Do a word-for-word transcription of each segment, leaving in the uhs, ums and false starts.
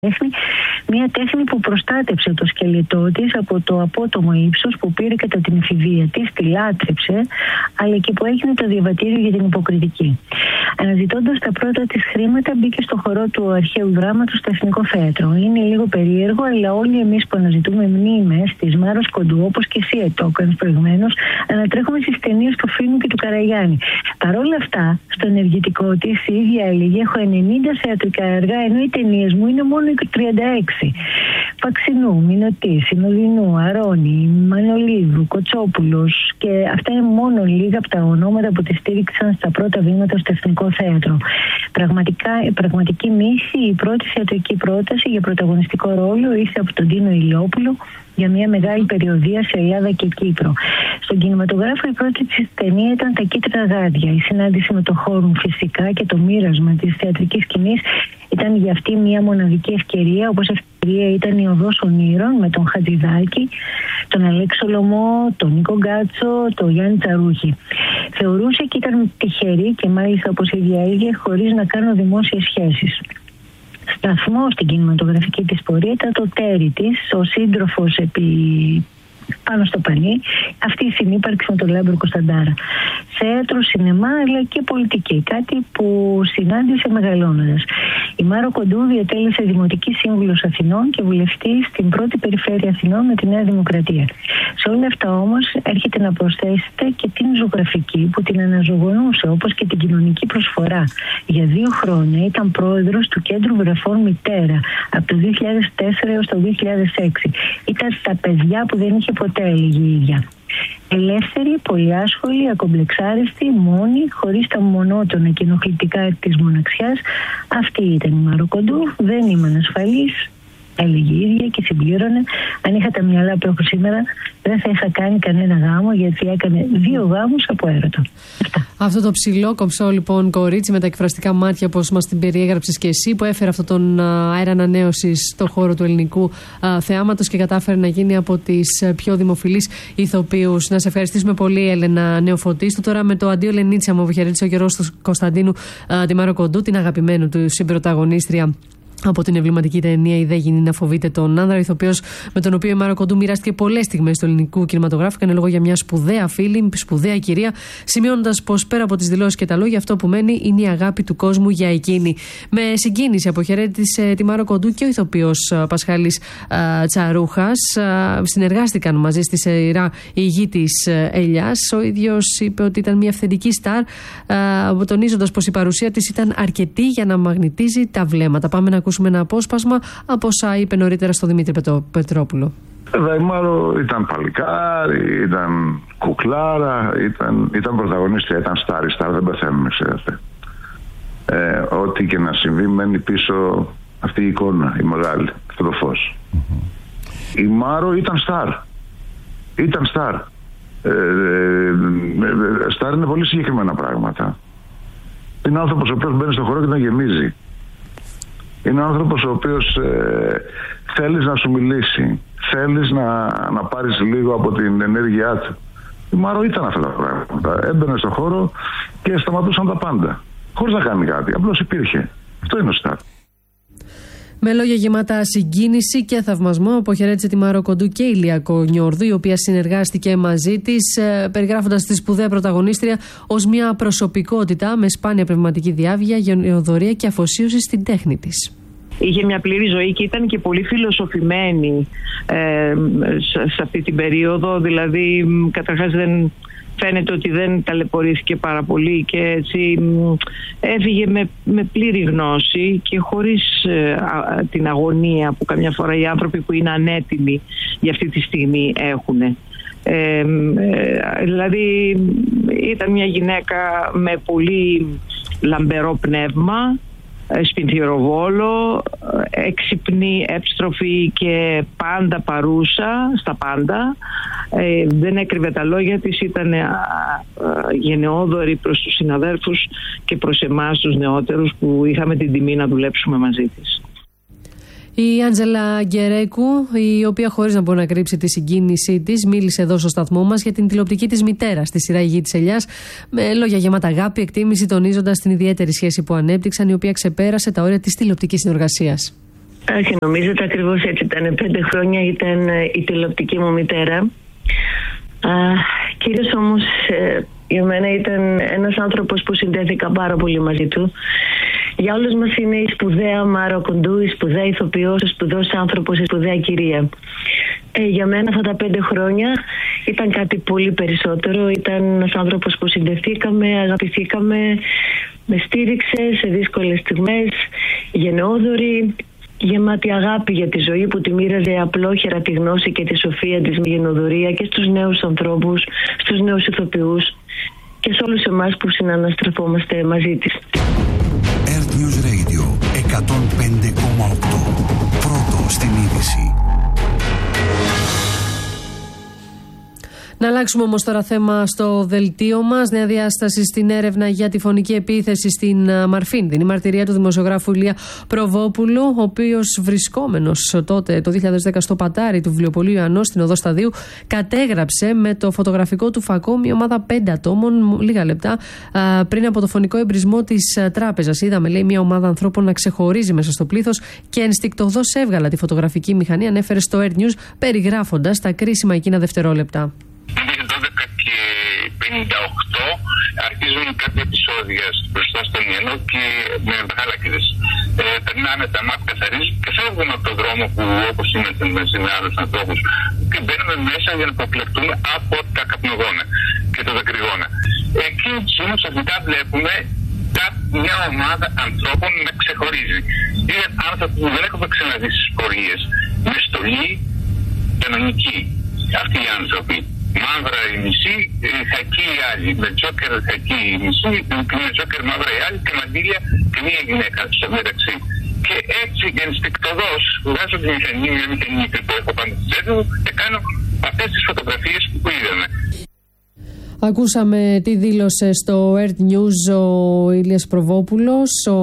τέχνη, μια τέχνη που προστάτεψε το σκελετό της από το απότομο ύψος που πήρε κατά την εφηβεία της, τη λάτρεψε, αλλά και που έγινε το διαβατήριο για την υποκριτική. Αναζητώντας τα πρώτα της χρήματα, μπήκε στο χορό του αρχαίου δράματος στο Εθνικό Θέατρο. Είναι λίγο περίεργο, αλλά όλοι εμείς που αναζητούμε μνήμες της Μάρος Κοντού, όπως και εσύ το έκανες προηγουμένως, ανατρέχουμε στις ταινίες του Φίνου και του Καραγιάννη. Παρ' όλα αυτά, στο ενεργητικό της, η ίδια έλεγε: έχω ενενήντα θεατρικά έργα, ενώ οι ταινίες μου είναι μόνο τριάντα έξι. Παξινού, Μινωτή, Συνοδεινού, Αρώνη, Μανολίδου, Κοτσόπουλος, και αυτά είναι μόνο λίγα από τα ονόματα που τη στήριξαν στα πρώτα βήματα στο Εθνικό Θέατρο. Πραγματικά, πραγματική μύθη, η πρώτη θεατρική πρόταση για πρωταγωνιστικό ρόλο ήρθε από τον Τίνο Ηλιόπουλο για μια μεγάλη περιοδεία σε Ελλάδα και Κύπρο. Στον κινηματογράφο η πρώτη της ταινία ήταν Τα Κίτρινα Γάντια. Η συνάντηση με το χώρο φυσικά και το μοίρασμα της θεατρικής σκηνής ήταν για αυτή μια μοναδική ευκαιρία, όπως ευκαιρία ήταν η Οδός Ονείρων με τον Χατζηδάκη, τον Αλέξο Λωμό, τον Νίκο Γκάτσο, τον Γιάννη Τσαρούχη. Θεωρούσε και ήταν τυχερή και μάλιστα, όπως η ίδια έλεγε, χωρίς να κάνω δημόσιες σχέσεις. Σταθμό στην κινηματογραφική της πορεία ήταν το τέρι της, ο σύντροφος επί... πάνω στο πανί, αυτή η συνύπαρξη με τον Λάμπρο Κωνσταντάρα. Θέατρο, σινεμά, αλλά και πολιτική, κάτι που συνάντησε μεγαλώνοντας. Η Μάρο Κοντού διατέλεσε δημοτική σύμβουλος Αθηνών και βουλευτή στην πρώτη περιφέρεια Αθηνών με τη Νέα Δημοκρατία. Σε όλα αυτά όμως έρχεται να προσθέσετε και την ζωγραφική που την αναζωογονούσε, όπως και την κοινωνική προσφορά. Για δύο χρόνια ήταν πρόεδρος του Κέντρου Βρεφών Μητέρα από το δύο χιλιάδες τέσσερα έως το δύο χιλιάδες έξι. Ήταν τα παιδιά που δεν είχε ποτέ, έλεγε η ίδια. Ελεύθερη, πολυάσχολη, ακομπλεξάριστη, μόνη, χωρίς τα μονότονα και ενοχλητικά της μοναξιάς. Αυτή ήταν η Μάρο Κοντού. Δεν ήμουν ασφαλής, έλεγε η ίδια και συμπλήρωνε: αν είχα τα μυαλά που έχω σήμερα, δεν θα είχα κάνει κανένα γάμο, γιατί έκανε δύο γάμους από έρωτα. Αυτά. Αυτό το ψηλό, κομψό λοιπόν κορίτσι με τα εκφραστικά μάτια, όπως μας την περιέγραψες και εσύ, που έφερε αυτόν τον αέρα ανανέωσης στον χώρο του ελληνικού θεάματος και κατάφερε να γίνει από τις πιο δημοφιλείς ηθοποιούς. Να σε ευχαριστήσουμε πολύ, Έλενα Νεοφωτίστου. Τώρα με το αντίο Λενίτσα μου αποχαιρέτησε ο Γιώργος Κωνσταντίνου τη Μάρο Κοντού, την αγαπημένη του συμπροταγωνίστρια από την εμβληματική ταινία «Η Δε Γυνή να φοβείται τον άνδρα», ηθοποιός με τον οποίο η Μάρο Κοντού μοιράστηκε πολλές στιγμές του ελληνικού κινηματογράφου. Έκανε λόγο για μια σπουδαία φίλη, σπουδαία κυρία, σημειώνοντας πως πέρα από τις δηλώσεις και τα λόγια, αυτό που μένει είναι η αγάπη του κόσμου για εκείνη. Με συγκίνηση αποχαιρέτησε τη Μάρο Κοντού και ο ηθοποιός Πασχάλης Τσαρούχας. Συνεργάστηκαν μαζί στη σειρά «Η Γη της Ελιάς». Ο ίδιος είπε ότι ήταν μια αυθεντική στάρ, τονίζοντας πως η παρουσία της ήταν αρκετή για να μαγνητίζει τα βλέμματα. Πάμε να ακούσουμε ένα απόσπασμα από όσα είπε νωρίτερα στο Δημήτρη Πετρόπουλο. Βέβαια, η Μάρο ήταν παλικάρι, ήταν κουκλάρα, ήταν, ήταν πρωταγωνίστρια, ήταν στάρι, στάρ, δεν πεθαίνουμε, ξέρετε. Ε, ό,τι και να συμβεί, μένει πίσω αυτή η εικόνα, η μεγάλη, αυτό το φως. Mm-hmm. Η Μάρο ήταν στάρ. Ήταν στάρ. Ε, ε, στάρ είναι πολύ συγκεκριμένα πράγματα. Είναι άνθρωπος ο οποίος μπαίνει στο χώρο και τον γεμίζει. Είναι άνθρωπος ο οποίος ε, θέλεις να σου μιλήσει, θέλεις να, να πάρεις λίγο από την ενέργειά του. Η Μάρο ήταν αυτά τα πράγματα. Έμπαινε στον χώρο και σταματούσαν τα πάντα. Χωρίς να κάνει κάτι. Απλώς υπήρχε. Αυτό είναι ο στάρ. Με λόγια γεμάτα συγκίνηση και θαυμασμό, αποχαιρέτησε τη Μάρο Κοντού και η Λία Κονιόρδου, η οποία συνεργάστηκε μαζί της, περιγράφοντας τη σπουδαία πρωταγωνίστρια ως μια προσωπικότητα με σπάνια πνευματική διάβγεια, γενεοδορία και αφοσίωση στην τέχνη της. Είχε μια πλήρη ζωή και ήταν και πολύ φιλοσοφημένη ε, σε αυτή την περίοδο. Δηλαδή, καταρχάς δεν... φαίνεται ότι δεν ταλαιπωρήθηκε πάρα πολύ και έτσι έφυγε με, με πλήρη γνώση και χωρίς ε, α, την αγωνία που καμιά φορά οι άνθρωποι που είναι ανέτοιμοι για αυτή τη στιγμή έχουν. Ε, ε, δηλαδή ήταν μια γυναίκα με πολύ λαμπερό πνεύμα, σπινθυροβόλο, έξυπνη, εύστροφη και πάντα παρούσα στα πάντα. Ε, δεν έκρυβε τα λόγια της, ήταν α, α, γενναιόδορη προς τους συναδέλφους και προς εμάς τους νεότερους που είχαμε την τιμή να δουλέψουμε μαζί της. Η Άντζελα Γκερέκου, η οποία χωρίς να μπορεί να κρύψει τη συγκίνησή της, μίλησε εδώ στο σταθμό μας για την τηλεοπτική της μητέρα στη σειρά «Η Γη της Ελιάς», με λόγια γεμάτα αγάπη, εκτίμηση, τονίζοντας την ιδιαίτερη σχέση που ανέπτυξαν, η οποία ξεπέρασε τα όρια της τηλεοπτικής συνεργασίας. Άχι, νομίζετε ακριβώς έτσι ήταν. Πέντε χρόνια ήταν η τηλεοπτική μου μητέρα. Α, κυρίως όμως ε, για μένα ήταν ένας άνθρωπος που συνδέθηκα πάρα πολύ μαζί του. Για όλους μας είναι η σπουδαία Μάρα Κοντού, η σπουδαία ηθοποιός, ο σπουδαίος άνθρωπος, η σπουδαία κυρία. Ε, για μένα αυτά τα πέντε χρόνια ήταν κάτι πολύ περισσότερο. Ήταν ένας άνθρωπος που συνδεθήκαμε, αγαπηθήκαμε, με στήριξε σε δύσκολες στιγμές, γενναιόδορη, γεμάτη αγάπη για τη ζωή που τη μοίραζε απλόχερα τη γνώση και τη σοφία της με γενναιοδωρία και στους νέους ανθρώπους, στους νέους ηθοποιούς και σε όλους εμάς που συναναστρεφόμαστε μαζί της. Earth News Radio εκατόν πέντε κόμμα οκτώ. Πρώτο στην είδηση. Να αλλάξουμε όμως τώρα θέμα στο δελτίο μας. Νέα διάσταση στην έρευνα για τη φωνική επίθεση στην Μαρφίν. Δίνει μαρτυρία του δημοσιογράφου Ηλία Προβόπουλου, ο οποίος βρισκόμενος τότε το δύο χιλιάδες δέκα στο πατάρι του βιβλιοπωλείου Ιωαννός στην Οδό Σταδίου, κατέγραψε με το φωτογραφικό του φακό μια ομάδα πέντε ατόμων λίγα λεπτά α, πριν από το φωνικό εμπρισμό της τράπεζας. Είδαμε, λέει, μια ομάδα ανθρώπων να ξεχωρίζει μέσα στο πλήθος και ενστικτωδώς έβγαλα τη φωτογραφική μηχανή, ανέφερε στο Earth News, περιγράφοντας τα κρίσιμα εκείνα δευτερόλεπτα. δώδεκα και πενήντα οκτώ αρχίζουν κάποια επεισόδια μπροστά στον Ιωαννό και με βαχάλακιδες. Ε, περνάνε τα μάτια, καθαρίζουν και φεύγουν από τον δρόμο που όπως είμαστε μαζί με άλλους ανθρώπους και μπαίνουμε μέσα για να αποκλεκτούμε από τα καπνογόνα και τα δακρυγόνα. Εκεί όμως αφιτά βλέπουμε μια ομάδα ανθρώπων να ξεχωρίζει. Είναι άνθρωποι που δεν έχουμε ξαναδεί στις πορείες. Με στολή κανονική αυτοί οι άνθρωποι. Μαύρα η μισή, χακί η άλλη. Με τζόκερ χακί η μισή, με τζόκερ μαύρα η άλλη και μαντήλια και μία γυναίκα στο μεταξύ. Και έτσι ενστικτωδώς βγάζω τη μηχανή, μια μηχανή που έχω πάνω στη τσέπη μου και κάνω αυτές τις φωτογραφίες που είδαμε. Ακούσαμε τι δήλωσε στο Earth News ο Ηλίας Προβόπουλος, ο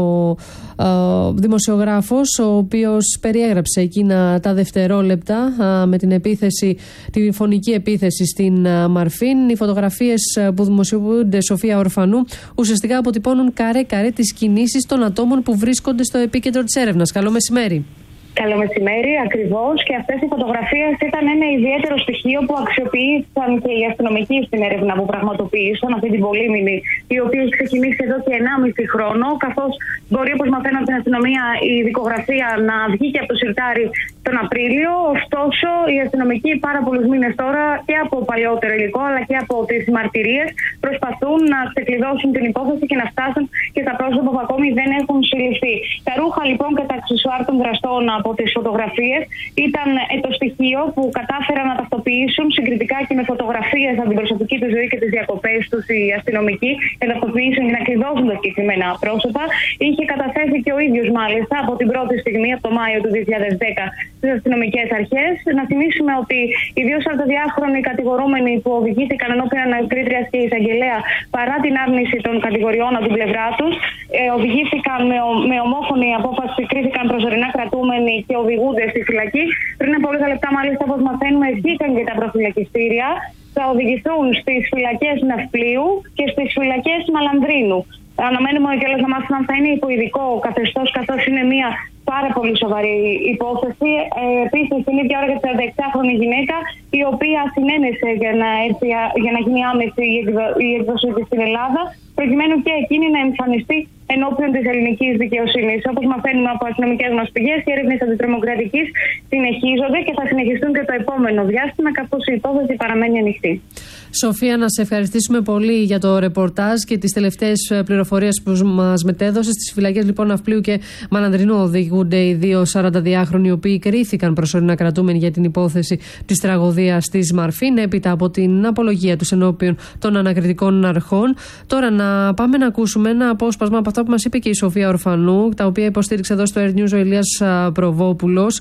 ε, δημοσιογράφος, ο οποίος περιέγραψε εκείνα τα δευτερόλεπτα ε, με την επίθεση, τη φωνική επίθεση στην ε, Μαρφίν. Οι φωτογραφίες που δημοσιοποιούνται, Σοφία Ορφανού, ουσιαστικά αποτυπώνουν καρέ-καρέ τις κινήσεις των ατόμων που βρίσκονται στο επίκεντρο της έρευνας. Καλό μεσημέρι. Καλό μεσημέρι, ακριβώς. Και αυτές οι φωτογραφίες ήταν ένα ιδιαίτερο στοιχείο που αξιοποίησαν και οι αστυνομικοί στην έρευνα που πραγματοποίησαν αυτή την πολύμηνη, η οποία έχει ξεκινήσει εδώ και ενάμιση χρόνο. Καθώς μπορεί, όπως μαθαίνω από την αστυνομία, η δικογραφία να βγει και από το σιρτάρι τον Απρίλιο. Ωστόσο, οι αστυνομικοί πάρα πολλούς μήνες τώρα και από παλαιότερο υλικό αλλά και από τις μαρτυρίες προσπαθούν να ξεκλειδώσουν την υπόθεση και να φτάσουν και στα πρόσωπα που ακόμη δεν έχουν συλληφθεί. Τα ρούχα λοιπόν και τα αξεσουάρ των δραστών από τις φωτογραφίες ήταν το στοιχείο που κατάφεραν να ταυτοποιήσουν συγκριτικά και με φωτογραφίες από την προσωπική του ζωή και τις διακοπές τους οι αστυνομικοί, να ταυτοποιήσουν και να κλειδώσουν τα συγκεκριμένα πρόσωπα. Είχε καταθέσει και ο ίδιος μάλιστα από την πρώτη στιγμή, από το Μάιο του δύο χιλιάδες δέκα, στις αστυνομικές αρχές. Να θυμίσουμε ότι οι δύο σαρανταδιάχρονοι κατηγορούμενοι που οδηγήθηκαν ενώπιον ανακρίτριας και εισαγγελέα παρά την άρνηση των κατηγοριών από την πλευρά τους, ε, οδηγήθηκαν με, ο, με ομόφωνη απόφαση, κρίθηκαν προσωρινά κρατούμενοι και οδηγούνται στη φυλακή. Πριν από λίγα λεπτά, μάλιστα, όπως μαθαίνουμε, βγήκαν και τα προφυλακιστήρια. Θα οδηγηθούν στις φυλακές Ναυπλίου και στις φυλακές Μαλανδρίνου. Αναμένουμε κιόλας να μάθουμε αν θα είναι υπό ειδικό καθεστώς, καθώς είναι μια πάρα πολύ σοβαρή υπόθεση. Ε, Επίσης, την ίδια ώρα για τριάντα εξάχρονη γυναίκα, η οποία συνένεσε για να, έρθει, για να γίνει άμεση η έκδοσή της στην Ελλάδα, προκειμένου και εκείνη να εμφανιστεί ενώπιον της ελληνικής δικαιοσύνης. Όπως μαθαίνουμε από αστυνομικές μας πηγές, οι έρευνες αντιτρομοκρατικής συνεχίζονται και θα συνεχιστούν και το επόμενο διάστημα, καθώς η υπόθεση παραμένει ανοιχτή. Σοφία, να σε ευχαριστήσουμε πολύ για το ρεπορτάζ και τις τελευταίες πληροφορίες που μας μετέδωσες. Στις φυλακές λοιπόν Ναυπλίου και Μαλανδρινού οδηγούνται οι δύο σαρανταδιάχρονοι, οι οποίοι κρίθηκαν προσωρινά κρατούμενοι για την υπόθεση της τραγωδίας της Μαρφίν, έπειτα από την απολογία τους ενώπιον των ανακριτικών αρχών. Τώρα να πάμε να ακούσουμε ένα απόσπασμα από αυτά που μας είπε και η Σοφία Ορφανού, τα οποία υποστήριξε εδώ στο Earth News ο Ηλίας Προβόπουλος,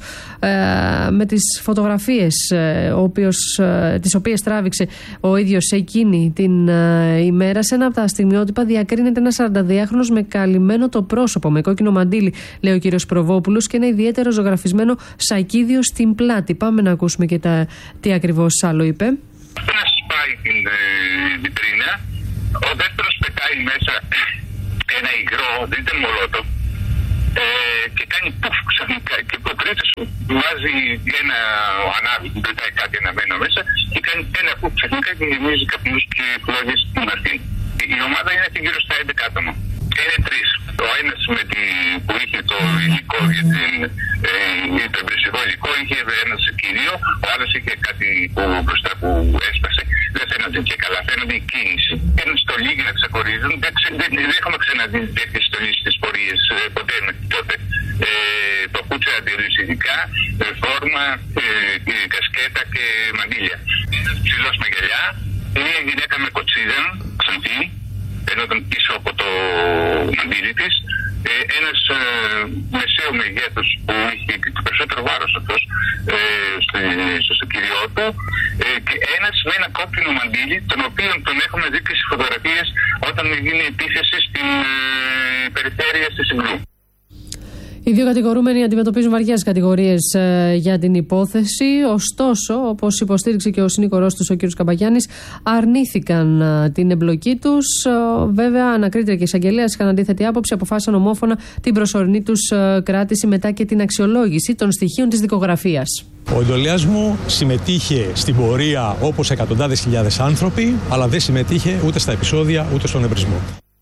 με τις φωτογραφίες τις οποίες τράβηξε ο ίδιος εκείνη την ημέρα. Σε ένα από τα στιγμιότυπα διακρίνεται ένα σαρανταδιάχρονος με καλυμμένο το πρόσωπο, με κόκκινο μαντίλι, λέει ο κύριος Προβόπουλος, και ένα ιδιαίτερο ζωγραφισμένο σακίδιο στην πλάτη. Πάμε να ακούσουμε και τα, τι ακριβώς άλλο είπε. Να σπάει την ε, βιτρίνα. Ο δεύτερος πετάει μέσα ένα υγρό, δεν ήταν μολότο, Ε, και κάνει πουφ ξαφνικά και το τρίτο σου βάζει ένα ανάβει που πετάει κάτι αναμένο μέσα και κάνει ένα πουφ ξαφνικά και γεμίζει καπνούς και φλόγες στην αρχή. Η ομάδα είναι γύρω στα έντεκα άτομα. Είναι τρεις. Ο ένας με τη, που είχε το υλικό για την, ε, το εμπρεσικό υλικό είχε ένα κυρίο, ο άλλος είχε κάτι που, μπροστά που έσπασε. Δεν φαίνονται και καλά, φαίνονται η κίνηση. Ένα στολή για να ξεχωρίζουν. Δεν, δεν, δεν έχουμε ξαναδεί τέτοιες στολή στις πορείες ε, ποτέ μέχρι τότε. Ε, παπούτσια αντιρρησιδικά, ε, φόρμα, ε, ε, κασκέτα και μαντήλια. Ένας ψηλός με γυαλιά, μια γυναίκα με κοτσίδα, ξανθή, ενώ ήταν πίσω από το μαντήλι της, ε, ένας ε, μεσαίου μεγέθους που είχε το περισσότερο βάρος αυτός ε, στο, στο κυριό του, ε, και ένας με ένα κόκκινο μαντήλι, τον οποίο τον έχουμε δει και στις φωτογραφίες όταν γίνει επίθεση στην ε, περιφέρεια στη Συγκρού. Οι δύο κατηγορούμενοι αντιμετωπίζουν βαριές κατηγορίες ε, για την υπόθεση. Ωστόσο, όπως υποστήριξε και ο συνήγορός τους, ο κ. Καμπαγιάννης, αρνήθηκαν ε, την εμπλοκή τους. Ε, βέβαια, ανακρίτρια και εισαγγελέας είχαν αντίθετη άποψη, αποφάσισαν ομόφωνα την προσωρινή τους ε, κράτηση μετά και την αξιολόγηση των στοιχείων της δικογραφίας. Ο εντολέας μου συμμετείχε στην πορεία όπως εκατοντάδες χιλιάδες άνθρωποι, αλλά δεν συμμετείχε ούτε στα επεισόδια ούτε στον εμπρισμό.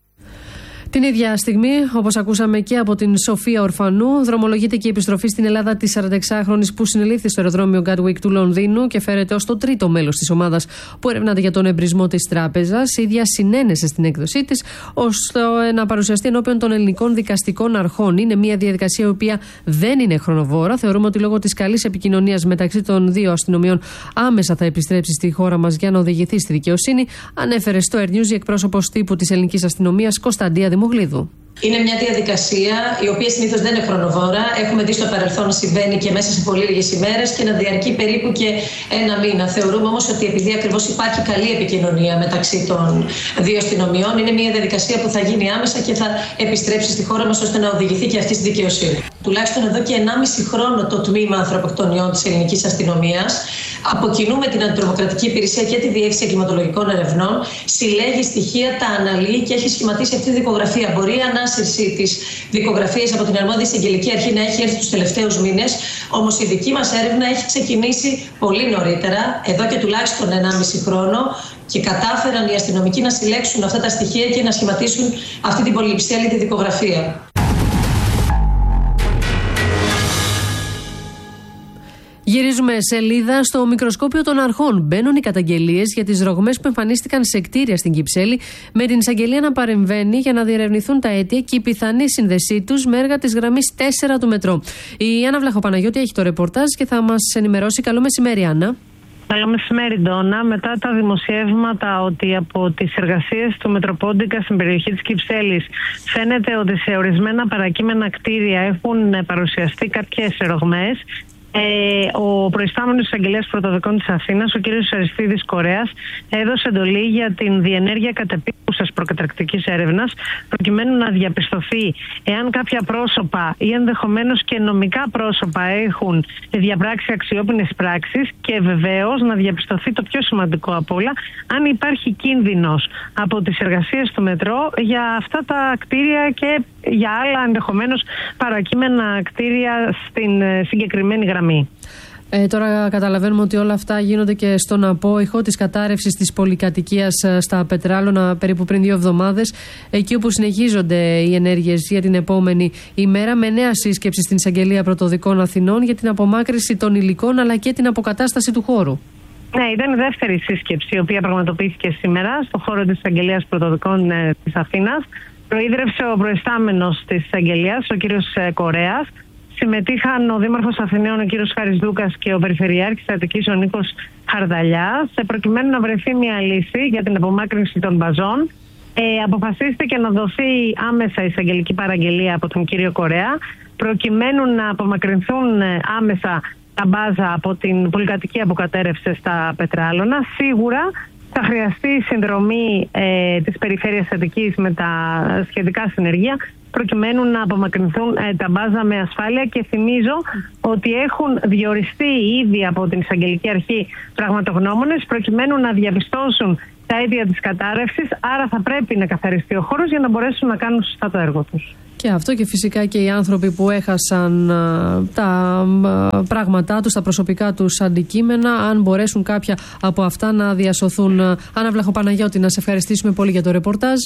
Την ίδια στιγμή, όπως ακούσαμε και από την Σοφία Ορφανού, δρομολογείται και η επιστροφή στην Ελλάδα της σαρανταεξάχρονης που συνελήφθη στο αεροδρόμιο Gatwick του Λονδίνου και φέρεται ως το τρίτο μέλος της ομάδας που ερευνάται για τον εμπρισμό της τράπεζας. Η ίδια συνένεσε στην έκδοσή της ώστε να παρουσιαστεί ενώπιον των ελληνικών δικαστικών αρχών. Είναι μια διαδικασία η οποία δεν είναι χρονοβόρα. Θεωρούμε ότι λόγω της καλής επικοινωνίας μεταξύ των δύο αστυνομιών άμεσα θα επιστρέψει στη χώρα μας για να οδηγηθεί στη δικαιοσύνη, ανέφερε στο Air News η εκπρόσωπος τύπου της ελληνικής αστυνομίας Κωνσταντία Δημογλίδου. Είναι μια διαδικασία η οποία συνήθως δεν είναι χρονοβόρα. Έχουμε δει στο παρελθόν να συμβαίνει και μέσα σε πολύ λίγες ημέρες και να διαρκεί περίπου και ένα μήνα. Θεωρούμε όμως ότι επειδή ακριβώς υπάρχει καλή επικοινωνία μεταξύ των δύο αστυνομιών, είναι μια διαδικασία που θα γίνει άμεσα και θα επιστρέψει στη χώρα μας ώστε να οδηγηθεί και αυτή στη δικαιοσύνη. Τουλάχιστον εδώ και ενάμιση χρόνο το τμήμα ανθρωποκτονιών της ελληνικής αστυνομίας, από κοινού με την Αντιτρομοκρατική Υπηρεσία και τη Διεύθυνση Εγκληματολογικών Ερευνών, συλλέγει στοιχεία, τα αναλύει και έχει σχηματίσει αυτή τη δικογραφία. Μπορεί η ανάσυρση της δικογραφίας από την αρμόδια εισαγγελική αρχή να έχει έρθει τους τελευταίους μήνες, όμως η δική μας έρευνα έχει ξεκινήσει πολύ νωρίτερα, εδώ και τουλάχιστον ενάμιση χρόνο, και κατάφεραν οι αστυνομικοί να συλλέξουν αυτά τα στοιχεία και να σχηματίσουν αυτή την πολυψέλιδη δικογραφία. Γυρίζουμε σελίδα. Στο μικροσκόπιο των αρχών μπαίνουν οι καταγγελίες για τις ρογμές που εμφανίστηκαν σε κτίρια στην Κυψέλη, με την εισαγγελία να παρεμβαίνει για να διερευνηθούν τα αίτια και η πιθανή σύνδεσή τους με έργα της γραμμής τέσσερα του μετρό. Η Άννα Βλαχοπαναγιώτη έχει το ρεπορτάζ και θα μας ενημερώσει. Καλό μεσημέρι, Άννα. Καλό μεσημέρι, Ντόνα. Μετά τα δημοσιεύματα ότι από τις εργασίες του Μετροπόντικα στην περιοχή της Κυψέλης φαίνεται ότι σε ορισμένα παρακείμενα κτίρια έχουν παρουσιαστεί κάποιες ρογμές, Ε, ο προϊστάμενος εισαγγελέας πρωτοδικών της Αθήνας, ο κ. Αριστίδης Κορέας, έδωσε εντολή για την διενέργεια κατεπίγουσας προκαταρκτικής έρευνας, προκειμένου να διαπιστωθεί εάν κάποια πρόσωπα ή ενδεχομένως και νομικά πρόσωπα έχουν διαπράξει αξιόπινες πράξεις, και βεβαίως να διαπιστωθεί το πιο σημαντικό απ' όλα, αν υπάρχει κίνδυνος από τις εργασίες του μετρό για αυτά τα κτίρια και για άλλα ενδεχομένως παρακείμενα κτίρια στην συγκεκριμένη γραμμή. Ε, τώρα καταλαβαίνουμε ότι όλα αυτά γίνονται και στον απόϊχο της κατάρρευσης της πολυκατοικίας στα Πετράλωνα περίπου πριν δύο εβδομάδες, εκεί όπου συνεχίζονται οι ενέργειες για την επόμενη ημέρα, με νέα σύσκεψη στην Εισαγγελία Πρωτοδικών Αθηνών για την απομάκρυνση των υλικών αλλά και την αποκατάσταση του χώρου. Ναι, ήταν η δεύτερη σύσκεψη, η οποία πραγματοποιήθηκε σήμερα στο χώρο της Εισαγγελίας Πρωτοδικών ε, της Αθήνας. Προείδρευσε ο προϊστάμενος της Εισαγγελίας, ο κύριος Κορέας. Συμμετείχαν ο Δήμαρχος Αθηναίων, ο κύριος Χαρισδούκας, και ο Περιφερειάρχης Αττικής, ο Νίκος Χαρδαλιάς, προκειμένου να βρεθεί μια λύση για την απομάκρυνση των μπαζών. Ε, αποφασίστηκε να δοθεί άμεσα εισαγγελική παραγγελία από τον κύριο Κορέα, προκειμένου να απομακρυνθούν άμεσα τα μπάζα από την πολυκατοικία που κατέρευσε στα Πετράλωνα. Σίγουρα θα χρειαστεί συνδρομή ε, της Περιφέρειας Αττικής με τα σχετικά συνεργεία, προκειμένου να απομακρυνθούν ε, τα μπάζα με ασφάλεια, και θυμίζω ότι έχουν διοριστεί ήδη από την Εισαγγελική Αρχή πραγματογνώμονες προκειμένου να διαπιστώσουν τα αίτια της κατάρρευσης, άρα θα πρέπει να καθαριστεί ο χώρος για να μπορέσουν να κάνουν σωστά το έργο τους. Και αυτό, και φυσικά και οι άνθρωποι που έχασαν α, τα α, πράγματά τους, τα προσωπικά τους αντικείμενα, αν μπορέσουν κάποια από αυτά να διασωθούν. Άννα Βλαχοπαναγιώτη, να σε ευχαριστήσουμε πολύ για το ρεπορτάζ.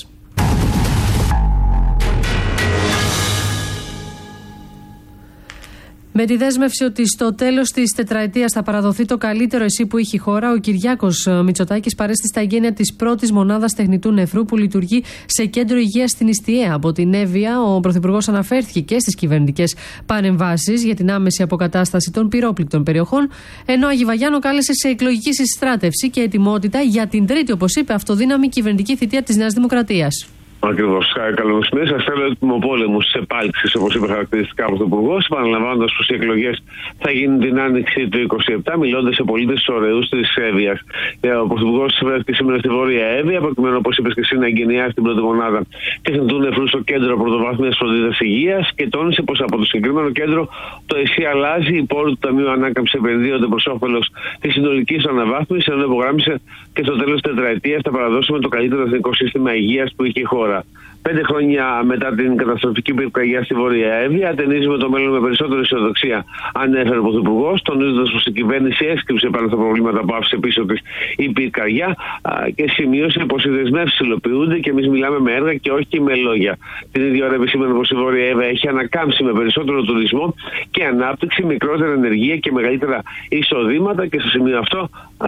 Με τη δέσμευση ότι στο τέλος της τετραετίας θα παραδοθεί το καλύτερο ΕΣΥ που είχε η χώρα, ο Κυριάκος Μητσοτάκης παρέστη στα εγγένεια της πρώτης μονάδας τεχνητού νεφρού που λειτουργεί σε κέντρο υγείας στην Ιστιαία. Από την Εύβοια, ο Πρωθυπουργός αναφέρθηκε και στις κυβερνητικές παρεμβάσεις για την άμεση αποκατάσταση των πυρόπληκτων περιοχών, ενώ ο Αγιβαγιάννο κάλεσε σε εκλογική συστράτευση και ετοιμότητα για την τρίτη, όπως είπε, αυτοδύναμη κυβερνητική θητεία της Νέας Δημοκρατίας. Ακριβώς. Καλό μεσημέρι. Σας θέλω έτοιμο πόλεμο στις επάλξεις, όπως είπε χαρακτηριστικά ο Πρωθυπουργός, επαναλαμβάνοντας πως οι εκλογές θα γίνουν την άνοιξη του είκοσι επτά, μιλώντας σε πολίτες ωραίους της Εύβοιας. Ο Πρωθυπουργός βρέθηκε σήμερα στη Βόρεια Εύβοια, προκειμένου, όπως είπες και εσύ, να εγκαινιάσει την πρώτη μονάδα τεχνητού νεφρού στο κέντρο πρωτοβάθμιας φροντίδας υγείας και τόνισε πως από το συγκεκριμένο κέντρο το ΕΣΥ αλλάζει, οι πόροι του Ταμείου Ανάκαμψης επενδύονται προς όφελος της συνολικής αναβάθμισης, ενώ υπογράμμισε και στο τέλος της τετραετίας θα παραδώσουμε το καλύτερο εθνικό σύστημα υγείας που είχε η χώρα. Πέντε χρόνια μετά την καταστροφική πυρκαγιά στη Βόρεια Εύβοια, ατενίζουμε το μέλλον με περισσότερη αισιοδοξία, ανέφερε ο Πρωθυπουργός, τονίζοντας πως η κυβέρνηση έσκυψε πάνω στα προβλήματα που άφησε πίσω της η πυρκαγιά και σημείωσε πως οι δεσμεύσεις υλοποιούνται και εμείς μιλάμε με έργα και όχι με λόγια. Την ίδια ώρα επισήμανε πως η Βόρεια Εύβοια έχει ανακάμψει με περισσότερο τουρισμό και ανάπτυξη, μικρότερη ενεργεία και μεγαλύτερα εισοδήματα, και στο σημείο αυτό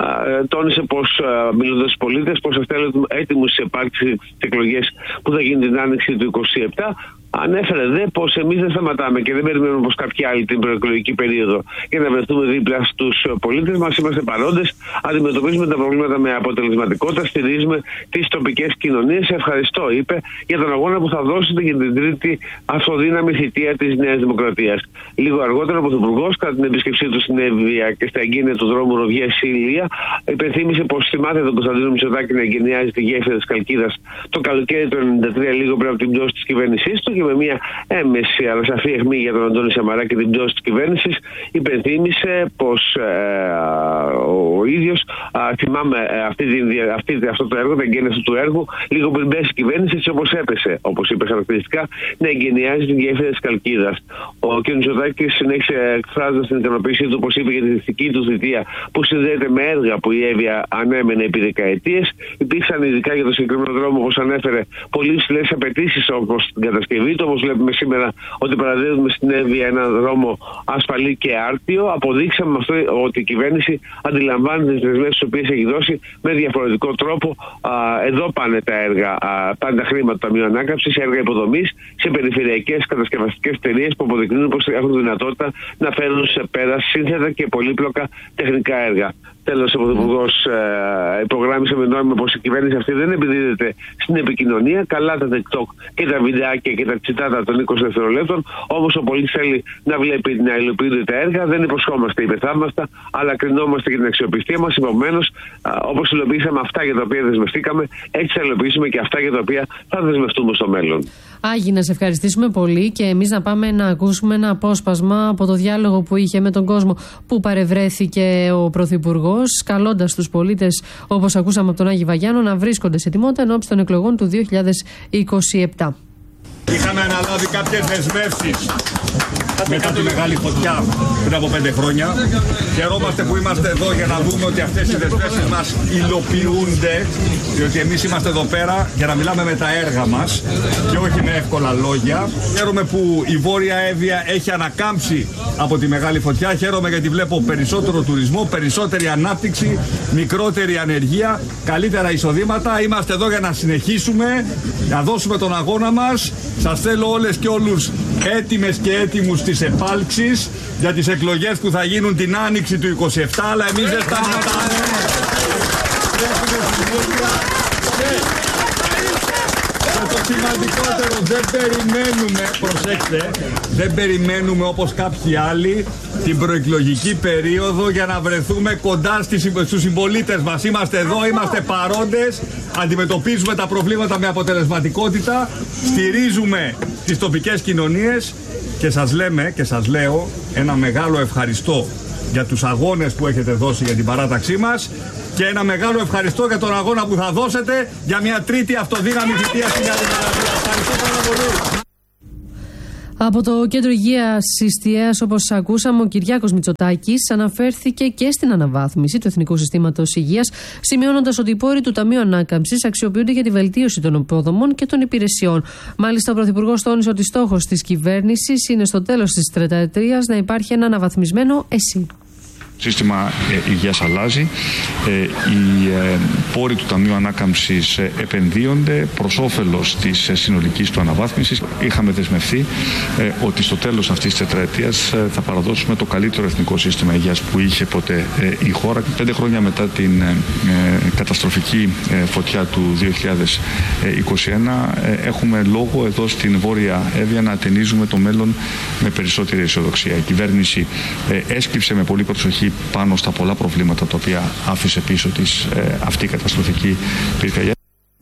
τόνισε πως, μιλώντας στους πολίτες, πως θα θέλουν έτοιμους στις επάρξεις της εκλογές που θα γίνει την άνοιξη του είκοσι επτά. Ανέφερε δε πως εμείς δεν σταματάμε και δεν περιμένουμε όπως κάποιοι άλλοι την προεκλογική περίοδο για να βρεθούμε δίπλα στους πολίτες μας. Είμαστε παρόντες, αντιμετωπίζουμε τα προβλήματα με αποτελεσματικότητα, στηρίζουμε τις τοπικές κοινωνίες. Ευχαριστώ, είπε, για τον αγώνα που θα δώσετε για την τρίτη αυτοδύναμη θητεία της Νέας Δημοκρατίας. Λίγο αργότερα, ο Πρωθυπουργός, κατά την επίσκεψή του στην Εύβοια και στα εγγένεια του δρόμου Ροδιές-Ηλία, υπενθύμησε πως θυμάται τον Κωνσταντίνο Μητσοτάκη να εγκαινιάζει τη γέφυρα της Καλκίδας το καλοκαίρι του ενενήντα τρία, λίγο πριν από την πτώση της κυβέρνησής του, και με μια έμεση αλλά σαφή αιχμή για τον Αντώνη Σαμαρά και την πτώση της κυβέρνησης, υπενθύμησε πως ε, ο ίδιος ε, θυμάμαι αυτή, αυτή, αυτό το έργο, την εγγένεια αυτού του έργου, λίγο πριν πέσει η κυβέρνηση, έτσι όπως έπεσε, όπως είπε χαρακτηριστικά, να εγκαινιάζει την γέφυρα της Καλκίδας. Ο κ. Μητσοτάκης συνέχισε εκφράζοντας την ικανοποίησή του, όπως είπε, για τη δυτική του θητεία που συνδέεται με έργα που η Εύβοια ανέμενε επί δεκαετίες. Υπήρξαν ειδικά για το συγκεκριμένο δρόμο, όπως ανέφερε, πολύ υψηλές απαιτήσεις όπως την κατασκευή του. Όπως βλέπουμε σήμερα ότι παραδίδουμε στην Εύβοια έναν δρόμο ασφαλή και άρτιο. Αποδείξαμε αυτό ότι η κυβέρνηση αντιλαμβάνεται τις δεσμεύσεις τις οποίες έχει δώσει με διαφορετικό τρόπο. Α, εδώ πάνε τα έργα, α, πάνε τα χρήματα του Ταμείου Ανάκαμψης, έργα υποδομής σε περιφερειακές κατασκευαστικές εταιρείες που αποδεικνύουν πως έχουν δυνατότητα να φέρουν σε πέρα σύνθετα και πολύπλοκα τεχνικά έργα. Τέλος, ο Πρωθυπουργός ε, υπογράμμισε με νόημα πως η κυβέρνηση αυτή δεν επιδίδεται στην επικοινωνία. Καλά τα TikTok και τα βιντεάκια και τα τσιτάτα των είκοσι δευτερολέπτων. Όμως ο πολίτης θέλει να βλέπει να υλοποιούνται τα έργα. Δεν υποσχόμαστε υπεθαύμαστα, αλλά κρινόμαστε για την αξιοπιστία μας. Επομένως, όπως υλοποιήσαμε αυτά για τα οποία δεσμευτήκαμε, έτσι θα υλοποιήσουμε και αυτά για τα οποία θα δεσμευτούμε στο μέλλον. Άγι, να σε ευχαριστήσουμε πολύ και εμείς να πάμε να ακούσουμε ένα απόσπασμα από το διάλογο που είχε με τον κόσμο που παρευρέθηκε ο Πρωθυπουργός, καλώντας τους πολίτες, όπως ακούσαμε από τον Άγι Βαγιάννο, να βρίσκονται σε ετοιμότητα ενώπιση των εκλογών του δύο χιλιάδες είκοσι επτά. Είχαμε αναλάβει κάποιες δεσμεύσεις μετά τη μεγάλη φωτιά πριν από πέντε χρόνια. Χαιρόμαστε που είμαστε εδώ για να δούμε ότι αυτές οι δεσμεύσεις μας υλοποιούνται, διότι εμείς είμαστε εδώ πέρα για να μιλάμε με τα έργα μας και όχι με εύκολα λόγια. Χαίρομαι που η Βόρεια Εύβοια έχει ανακάμψει από τη μεγάλη φωτιά. Χαίρομαι γιατί βλέπω περισσότερο τουρισμό, περισσότερη ανάπτυξη, μικρότερη ανεργία, καλύτερα εισοδήματα. Είμαστε εδώ για να συνεχίσουμε, να δώσουμε τον αγώνα μας. Σας θέλω όλες και όλους έτοιμες και έτοιμους στις επάλξεις για τις εκλογές που θα γίνουν την άνοιξη του είκοσι επτά, αλλά εμείς δεν σταματάμε. Και το σημαντικότερο, δεν περιμένουμε, προσέξτε, δεν περιμένουμε όπως κάποιοι άλλοι την προεκλογική περίοδο για να βρεθούμε κοντά στους συμπολίτες μας. Είμαστε εδώ, είμαστε παρόντες, αντιμετωπίζουμε τα προβλήματα με αποτελεσματικότητα, στηρίζουμε τις τοπικές κοινωνίες και σας λέμε και σας λέω ένα μεγάλο ευχαριστώ για τους αγώνες που έχετε δώσει για την παράταξή μας και ένα μεγάλο ευχαριστώ για τον αγώνα που θα δώσετε για μια τρίτη αυτοδύναμη θητεία στην Νέα Δημοκρατία. Ευχαριστώ πάρα πολύ. Από το Κέντρο Υγείας Ιστιαίας, όπως ακούσαμε, ο Κυριάκος Μητσοτάκης αναφέρθηκε και στην αναβάθμιση του Εθνικού Συστήματος Υγείας, σημειώνοντας ότι οι πόροι του Ταμείου Ανάκαμψης αξιοποιούνται για τη βελτίωση των υποδομών και των υπηρεσιών. Μάλιστα, ο Πρωθυπουργός τόνισε ότι στόχος της κυβέρνησης είναι στο τέλος της τριεταετίας να υπάρχει ένα αναβαθμισμένο ΕΣΥ. Το σύστημα ε, υγείας αλλάζει, ε, οι ε, πόροι του Ταμείου Ανάκαμψης ε, επενδύονται προς όφελος της ε, συνολικής του αναβάθμισης. Είχαμε δεσμευθεί ε, ότι στο τέλος αυτής της τετραετίας ε, θα παραδώσουμε το καλύτερο εθνικό σύστημα υγείας που είχε ποτέ ε, η χώρα. Πέντε χρόνια μετά την ε, καταστροφική ε, φωτιά του δύο χιλιάδες είκοσι ένα ε, έχουμε λόγο εδώ στην Βόρεια Εύβοια να ατενίζουμε το μέλλον με περισσότερη αισιοδοξία. Η κυβέρνηση ε, έσκυψε με πολύ προσοχή πάνω στα πολλά προβλήματα τα οποία άφησε πίσω της ε, αυτή η καταστροφική πυρκαγιά.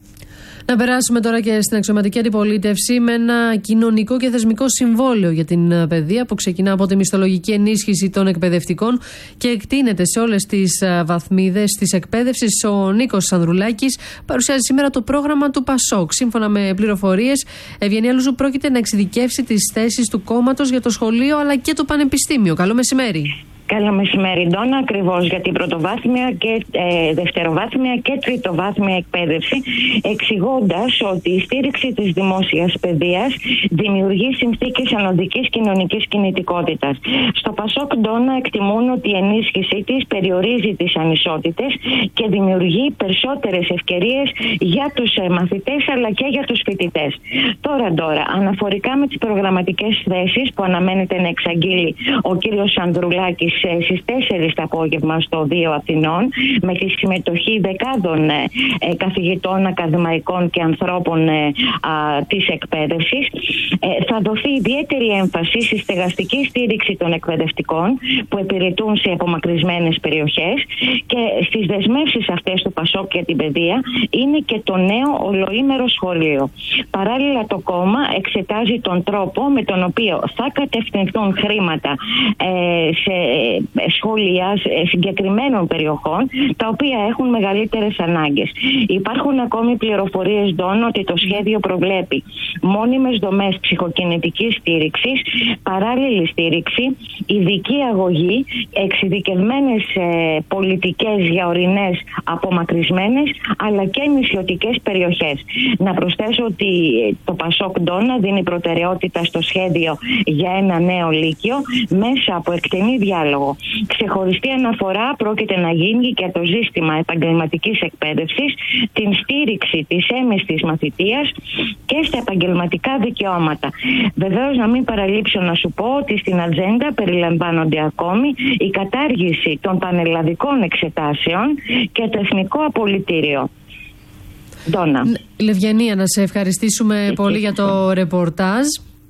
Να περάσουμε τώρα και στην αξιωματική αντιπολίτευση με ένα κοινωνικό και θεσμικό συμβόλαιο για την παιδεία που ξεκινά από τη μισθολογική ενίσχυση των εκπαιδευτικών και εκτείνεται σε όλες τις βαθμίδες της εκπαίδευσης. Ο Νίκος Ανδρουλάκης παρουσιάζει σήμερα το πρόγραμμα του ΠΑΣΟΚ. Σύμφωνα με πληροφορίες, Ευγενία Λούζου πρόκειται να εξειδικεύσει τις θέσεις του κόμματος για το σχολείο αλλά και το πανεπιστήμιο. Καλό μεσημέρι. Καλό μεσημέρι, Ντόνα. Ακριβώς για την πρωτοβάθμια και ε, δευτεροβάθμια και τριτοβάθμια εκπαίδευση, εξηγώντας ότι η στήριξη της δημόσιας παιδείας δημιουργεί συνθήκες ανωδικής κοινωνικής κινητικότητας. Στο ΠΑΣΟΚ, Ντόνα, εκτιμούν ότι η ενίσχυσή της περιορίζει τις ανισότητες και δημιουργεί περισσότερες ευκαιρίες για τους ε, μαθητές αλλά και για τους φοιτητές. Τώρα, τώρα, αναφορικά με τις προγραμματικές θέσεις που αναμένεται να εξαγγείλει ο κύριος Ανδρουλάκης στις τέσσερις το απόγευμα στο Δίο Αθηνών, με τη συμμετοχή δεκάδων ε, καθηγητών, ακαδημαϊκών και ανθρώπων ε, α, της εκπαίδευσης, ε, θα δοθεί ιδιαίτερη έμφαση στη στεγαστική στήριξη των εκπαιδευτικών που υπηρετούν σε απομακρυσμένες περιοχές, και στις δεσμεύσεις αυτές του ΠΑΣΟΚ για την παιδεία είναι και το νέο ολοήμερο σχολείο. Παράλληλα, το κόμμα εξετάζει τον τρόπο με τον οποίο θα κατευθυνθούν χρήματα ε, σε σχολεία συγκεκριμένων περιοχών τα οποία έχουν μεγαλύτερες ανάγκες. Υπάρχουν ακόμη πληροφορίες, Ντόν, ότι το σχέδιο προβλέπει μόνιμες δομές ψυχοκινητικής στήριξης, παράλληλη στήριξη, ειδική αγωγή, εξειδικευμένες ε, πολιτικές για ορεινές απομακρυσμένες αλλά και νησιωτικές περιοχές. Να προσθέσω ότι το ΠΑΣΟΚ, Ντόν, δίνει προτεραιότητα στο σχέδιο για ένα νέο λύκειο μέσα από εκτενή διάλογο. Ξεχωριστή αναφορά πρόκειται να γίνει και το ζήτημα επαγγελματικής εκπαίδευσης, την στήριξη της έμεστης μαθητείας και στα επαγγελματικά δικαιώματα. Βεβαίως, να μην παραλείψω να σου πω ότι στην ατζέντα περιλαμβάνονται ακόμη η κατάργηση των πανελλαδικών εξετάσεων και το εθνικό απολυτήριο. Ντόνα. Λευγενία, να σε ευχαριστήσουμε πολύ για το ρεπορτάζ.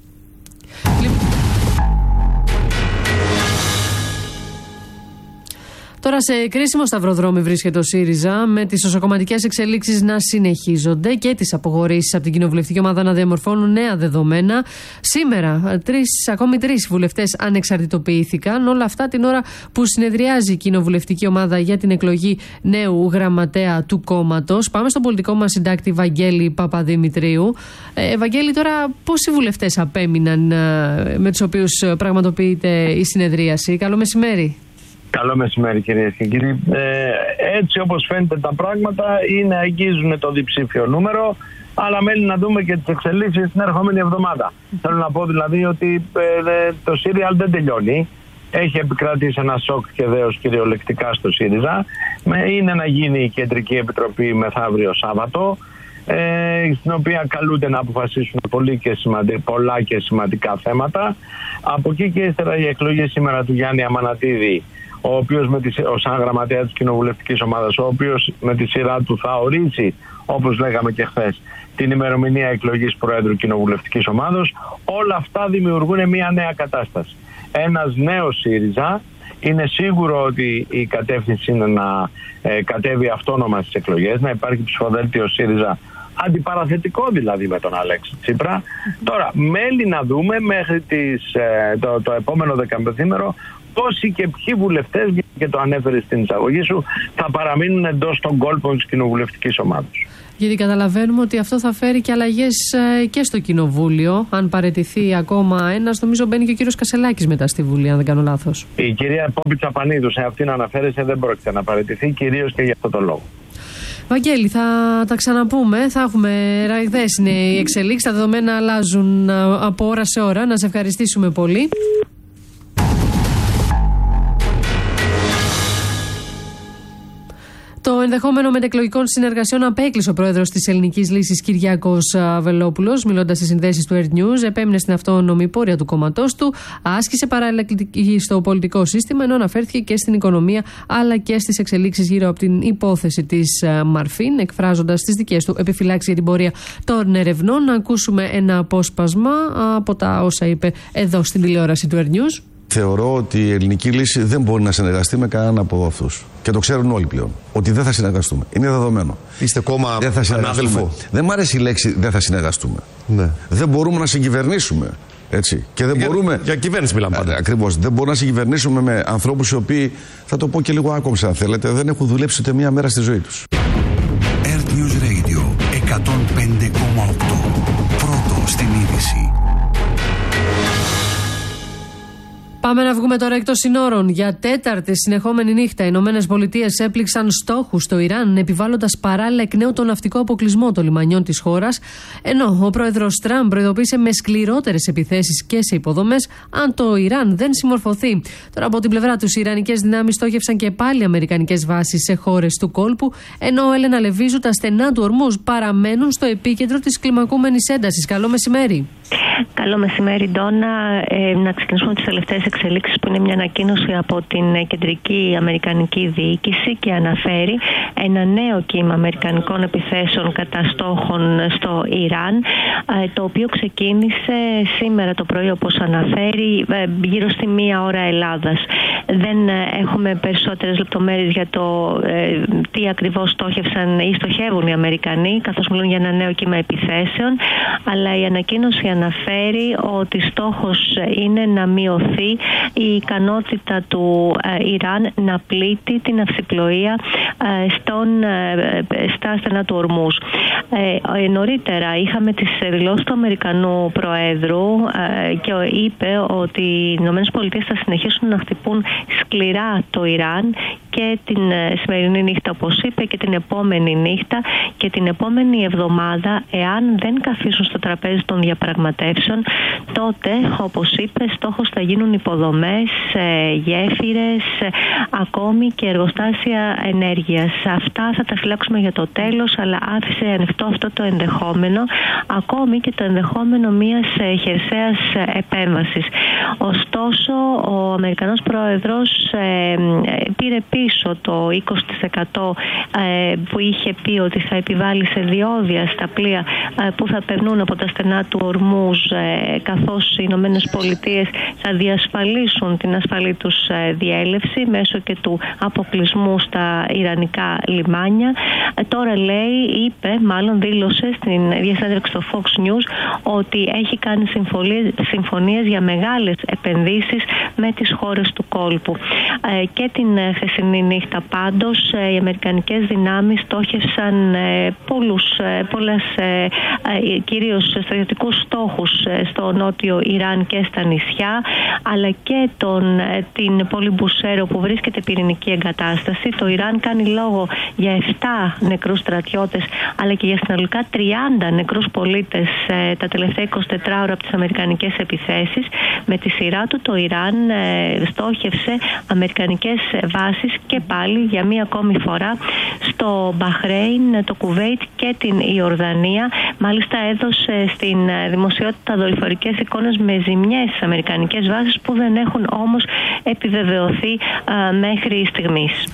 Τώρα σε κρίσιμο σταυροδρόμι βρίσκεται ο ΣΥΡΙΖΑ, με τις εσωκομματικές εξελίξεις να συνεχίζονται και τις αποχωρήσεις από την κοινοβουλευτική ομάδα να διαμορφώνουν νέα δεδομένα. Σήμερα, τρεις, ακόμη τρεις βουλευτές ανεξαρτητοποιήθηκαν. Όλα αυτά την ώρα που συνεδριάζει η κοινοβουλευτική ομάδα για την εκλογή νέου γραμματέα του κόμματος. Πάμε στον πολιτικό μας συντάκτη Βαγγέλη Παπαδημητρίου. Ε, Βαγγέλη, τώρα πόσοι βουλευτές απέμειναν ε, με τους οποίους πραγματοποιείται η συνεδρίαση? Καλό μεσημέρι. Καλό μεσημέρι, κυρίες και κύριοι. Ε, έτσι όπως φαίνεται τα πράγματα, είναι αγγίζουν το διψήφιο νούμερο, αλλά μένει να δούμε και τις εξελίξεις την ερχόμενη εβδομάδα. Θέλω να πω δηλαδή ότι ε, το ΣΥΡΙΑΛ δεν τελειώνει. Έχει επικρατήσει ένα σοκ και δέος κυριολεκτικά στο ΣΥΡΙΖΑ. Είναι να γίνει η Κεντρική Επιτροπή μεθαύριο Σάββατο, ε, στην οποία καλούνται να αποφασίσουν πολύ και σημαντι... πολλά και σημαντικά θέματα. Από εκεί και ύστερα η εκλογή σήμερα του Γιάννη Αμανατίδη, ο οποίος με τη, ο σαν γραμματέα της κοινοβουλευτικής ομάδας, ο οποίος με τη σειρά του θα ορίσει, όπως λέγαμε και χθες, την ημερομηνία εκλογής Προέδρου κοινοβουλευτικής ομάδος. Όλα αυτά δημιουργούν μια νέα κατάσταση. Ένας νέος ΣΥΡΙΖΑ. Είναι σίγουρο ότι η κατεύθυνση είναι να ε, κατέβει αυτόνομα στις εκλογές, να υπάρχει ψηφοδέλτιο ΣΥΡΙΖΑ αντιπαραθετικό δηλαδή με τον Αλέξη Τσίπρα. Τώρα, μένει να δούμε μέχρι τις, ε, το, το επόμενο δεκαπενθήμερο πόσοι και ποιοι βουλευτές, και το ανέφερε στην εισαγωγή σου, θα παραμείνουν εντός των κόλπων της κοινοβουλευτικής ομάδας. Γιατί καταλαβαίνουμε ότι αυτό θα φέρει και αλλαγές και στο Κοινοβούλιο. Αν παραιτηθεί ακόμα ένας, νομίζω μπαίνει και ο κύριος Κασελάκης μετά στη Βουλή, αν δεν κάνω λάθος. Η κυρία Πόπη Τσαπανίδου, σε αυτήν αναφέρεσαι, δεν πρόκειται να παραιτηθεί, κυρίως και για αυτό το λόγο. Βαγγέλη, θα τα ξαναπούμε. Θα έχουμε ραγδαίες είναι οι εξελίξεις. Τα δεδομένα αλλάζουν από ώρα σε ώρα. Να σε ευχαριστήσουμε πολύ. Το ενδεχόμενο μετεκλογικών συνεργασιών απέκλεισε ο πρόεδρος της Ελληνικής Λύσης Κυριάκος Βελόπουλος, μιλώντας στις συνδέσεις του Earth News. Επέμεινε στην αυτόνομη πορεία του κόμματός του, άσκησε παράλληλα κριτική στο πολιτικό σύστημα, ενώ αναφέρθηκε και στην οικονομία αλλά και στις εξελίξεις γύρω από την υπόθεση της Μαρφίν, εκφράζοντας τις δικές του επιφυλάξεις για την πορεία των ερευνών. Να ακούσουμε ένα απόσπασμα από τα όσα είπε εδώ στην τηλεόραση του Earth News. Θεωρώ ότι η Ελληνική Λύση δεν μπορεί να συνεργαστεί με κανέναν από αυτούς. Και το ξέρουν όλοι πλέον. Ότι δεν θα συνεργαστούμε. Είναι δεδομένο. Είστε κόμμα ανάδελφο. Δεν μ' αρέσει η λέξη δεν θα συνεργαστούμε. Ναι. Δεν μπορούμε να συγκυβερνήσουμε. Έτσι. Και δεν για, μπορούμε. Για κυβέρνηση μιλάμε πάντα. Ακριβώς. Δεν μπορούμε να συγκυβερνήσουμε με ανθρώπους οι οποίοι, θα το πω και λίγο άκομψα αν θέλετε, δεν έχουν δουλέψει ούτε μία μέρα στη ζωή τους. Earth News Radio εκατόν πέντε κόμμα οκτώ. Πρώτο στην είδηση. Πάμε να βγούμε τώρα εκτός συνόρων. Για τέταρτη συνεχόμενη νύχτα, οι Ηνωμένες Πολιτείες έπληξαν στόχους στο Ιράν, επιβάλλοντας παράλληλα εκ νέου τον ναυτικό αποκλεισμό των λιμανιών της χώρας. Ενώ ο πρόεδρος Τραμπ προειδοποίησε με σκληρότερες επιθέσεις και σε υποδομές, αν το Ιράν δεν συμμορφωθεί. Τώρα από την πλευρά τους, οι Ιρανικές δυνάμεις στόχευσαν και πάλι αμερικανικές βάσεις σε χώρες του κόλπου, ενώ Έλενα Λεβίζου, τα στενά του Ορμούζ παραμένουν στο επίκεντρο της κλιμακούμενης έντασης. Καλό μεσημέρι. Καλό μεσημέρι, Ντόνα. Ε, να ξεκινήσουμε τις τελευταίες εξελίξεις, που είναι μια ανακοίνωση από την Κεντρική Αμερικανική Διοίκηση και αναφέρει ένα νέο κύμα αμερικανικών επιθέσεων κατά στόχων στο Ιράν, ε, το οποίο ξεκίνησε σήμερα το πρωί, όπως αναφέρει, ε, γύρω στη μία ώρα Ελλάδας. Δεν ε, έχουμε περισσότερες λεπτομέρειες για το ε, τι ακριβώς στόχευσαν ή στοχεύουν οι Αμερικανοί, καθώς μιλούν για ένα νέο κύμα επιθέσεων, αλλά η ανακοίνωση αναφέρει ότι στόχος είναι να μειωθεί η ικανότητα του ε, Ιράν να πλήττει την ναυσιπλοεία ε, στον, ε, στα στενά του Ορμούζ. Ε, ε, νωρίτερα είχαμε τις δηλώσεις του Αμερικανού Προέδρου ε, και είπε ότι οι Ηνωμένες Πολιτείες θα συνεχίσουν να χτυπούν σκληρά το Ιράν και την ε, σημερινή νύχτα, όπως είπε, και την επόμενη νύχτα και την επόμενη εβδομάδα, εάν δεν καθίσουν στο τραπέζι των διαπραγματεύσεων, τότε, όπως είπε, στόχος θα γίνουν υποδομές, γέφυρες, ακόμη και εργοστάσια ενέργειας. Αυτά θα τα φυλάξουμε για το τέλος, αλλά άφησε ανοιχτό αυτό το ενδεχόμενο, ακόμη και το ενδεχόμενο μιας χερσαίας επέμβασης. Ωστόσο, ο Αμερικανός Πρόεδρος ε, πήρε πίσω το είκοσι τοις εκατό ε, που είχε πει ότι θα επιβάλλει σε διόδια στα πλοία ε, που θα περνούν από τα στενά του Ορμούζ, ε, καθώς οι Ηνωμένες Πολιτείες θα διασφαλίσουν την ασφαλή τους ε, διέλευση μέσω και του αποκλεισμού στα ιρανικά λιμάνια. Ε, τώρα λέει, είπε, μάλλον δήλωσε στην διασύνδεξη στο Fox News ότι έχει κάνει συμφωνίες, συμφωνίες για μεγάλες επενδύσεις με τις χώρες του κόλπου. Ε, και την χθεσινή νύχτα πάντως ε, οι αμερικανικές δυνάμεις στόχευσαν ε, πολλούς, ε, πολλές ε, ε, κυρίως στρατιωτικούς στόχους ε, στο νότιο Ιράν και στα νησιά, αλλά και τον, ε, την πόλη Μπουσέρο που βρίσκεται πυρηνική εγκατάσταση. Το Ιράν κάνει λόγο για επτά νεκρούς στρατιώτες, αλλά και για συνολικά τριάντα νεκρούς πολίτες ε, τα τελευταία εικοσιτέσσερις ώρα από τις αμερικανικές επιθέσεις. Με τη σειρά του το Ιράν ε, στόχευσε αμερικανικές βάσεις και πάλι για μία ακόμη φορά στο Μπαχρέιν, το Κουβέιτ και την Ιορδανία. Μάλιστα έδωσε στην δημοσιότητα δορυφορικές εικόνες με ζημιές στις αμερικανικές βάσεις, που δεν έχουν όμως επιβεβαιωθεί α, μέχρι στιγμής.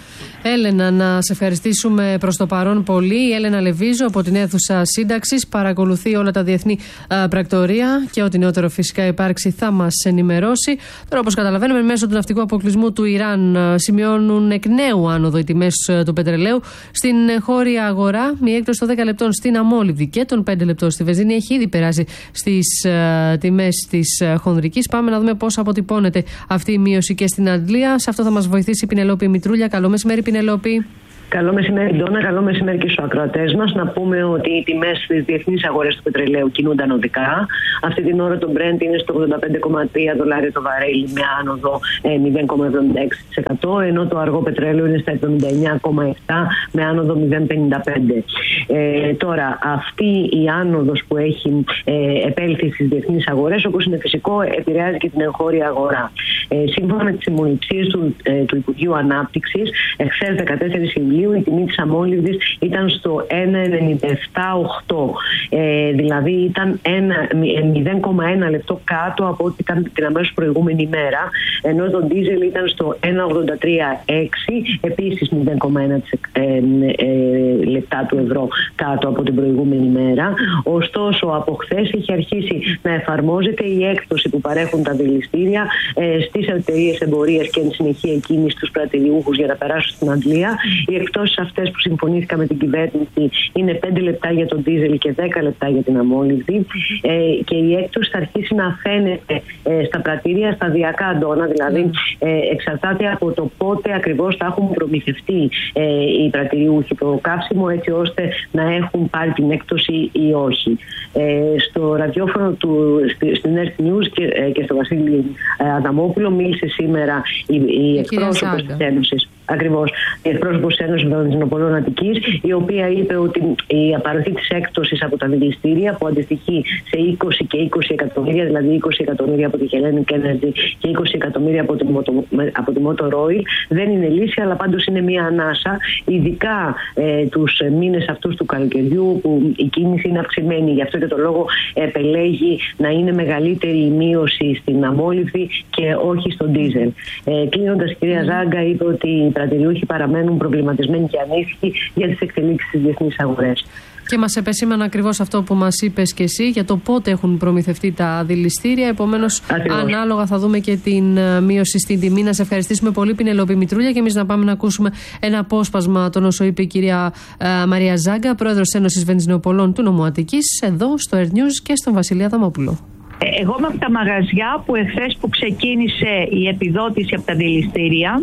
Έλενα, να σε ευχαριστήσουμε προς το παρόν πολύ. Η Έλενα Λεβίζου από την αίθουσα σύνταξης παρακολουθεί όλα τα διεθνή α, πρακτορία και ό,τι νεότερο φυσικά υπάρξει θα μας ενημερώσει. Τώρα, όπως καταλαβαίνουμε, μέσω του ναυτικού αποκλεισμού του Ιράν α, σημειώνουν εκ νέου άνοδο οι τιμές του πετρελαίου στην χώρια αγορά. Μια έκπτωση των δέκα λεπτών στην αμόλυβδη και των πέντε λεπτών στη βενζίνη έχει ήδη περάσει στις α, τιμές της α, χονδρικής. Πάμε να δούμε πώς αποτυπώνεται αυτή η μείωση και στην Αγγλία. Σε αυτό θα μας βοηθήσει η Πινελόπη Μητρούλια. Καλό μεσημέρι, Πινελόπη. Καλό μεσημέρι, Ντόνα. Καλό μεσημέρι και στους ακροατές μας. Να πούμε ότι οι τιμές στις διεθνείς αγορές του πετρελαίου κινούνταν οδικά. Αυτή την ώρα το Brent είναι στο ογδόντα πέντε κόμμα τρία δολάρια το βαρέλι με άνοδο μηδέν κόμμα εβδομήντα έξι τοις εκατό, ενώ το αργό πετρέλαιο είναι στα εβδομήντα εννιά κόμμα επτά με άνοδο μηδέν κόμμα πενήντα πέντε. Ε, τώρα, αυτή η άνοδος που έχει ε, επέλθει στις διεθνείς αγορές, όπως είναι φυσικό, επηρεάζει και την εγχώρια αγορά. Ε, σύμφωνα με τις συμμονιψίες του, ε, του Υπουργείου Ανάπτυξης, εχθές δεκατέσσερις Ιουλίου η τιμή της αμόλυβδης ήταν στο ένα κόμμα ενενήντα επτά οκτώ. Ε, δηλαδή ήταν μηδέν κόμμα ένα λεπτό κάτω από ό,τι ήταν την αμέσως προηγούμενη ημέρα, ενώ το ντίζελ ήταν στο ένα κόμμα ογδόντα τρία έξι, επίσης μηδέν κόμμα ένα ε, ε, λεπτά του ευρώ κάτω από την προηγούμενη ημέρα. Ωστόσο, από χθες έχει αρχίσει να εφαρμόζεται η έκπτωση που παρέχουν τα δηληστήρια ε, στις εταιρείες εμπορίας και εν συνεχεία εκείνη στους πρατηριούχους για να περάσουν στην Αγγλία. Οι εκπτώσεις αυτές που συμφωνήθηκαν με την κυβέρνηση είναι πέντε λεπτά για τον ντίζελ και δέκα λεπτά για την αμόλυβδη. Ε, και η έκπτωση θα αρχίσει να φαίνεται ε, στα πρατήρια σταδιακά, Αντώνα, δηλαδή ε, εξαρτάται από το πότε ακριβώς θα έχουν προμηθευτεί ε, οι πρατηριούχοι το καύσιμο, έτσι ώστε να έχουν πάρει την έκπτωση ή όχι. Ε, στο ραδιόφωνο του, στην Earth News και, ε, και στο Βασίλη ε, Αδαμόπουλο μίλησε σήμερα η, η εκπρόσωπος της Ένωσης. Ακριβώς, η εκπρόσωπος της Ένωσης Βενζινοπολών Αττικής, η οποία είπε ότι η απαροχή της έκπτωσης από τα δηληστήρια, που αντιστοιχεί σε είκοσι και είκοσι εκατομμύρια, δηλαδή είκοσι εκατομμύρια από τη Hellenic Energy και είκοσι εκατομμύρια από τη, από τη Motor Oil, δεν είναι λύση, αλλά πάντως είναι μια ανάσα, ειδικά ε, τους μήνες αυτούς του καλοκαιριού, που η κίνηση είναι αυξημένη. Γι' αυτό και το λόγο επελέγει να είναι μεγαλύτερη η μείωση στην αμόλυβδη και όχι στον ντίζελ. Ε, Κλείνοντας, η κυρία Ζάγκα είπε ότι οι πρατηριούχοι παραμένουν προβληματισμένοι και ανήσυχοι για τις εξελίξεις στις διεθνείς αγορές. Και μας επεσήμανε ακριβώς αυτό που μας είπες και εσύ για το πότε έχουν προμηθευτεί τα δηληστήρια. Επομένως, ανάλογα θα δούμε και την μείωση στην τιμή. Να σε ευχαριστήσουμε πολύ, Πινελόπη Μητρούλια, και εμείς να πάμε να ακούσουμε ένα απόσπασμα των όσο είπε η κυρία α, Μαρία Ζάγκα, πρόεδρος της Ένωσης Βενζινοπολών του Νομού Αττικής, εδώ στο Earth News και στον Βασίλη Αδαμόπουλο. Εγώ είμαι από τα μαγαζιά που εχθές που ξεκίνησε η επιδότηση από τα δηληστήρια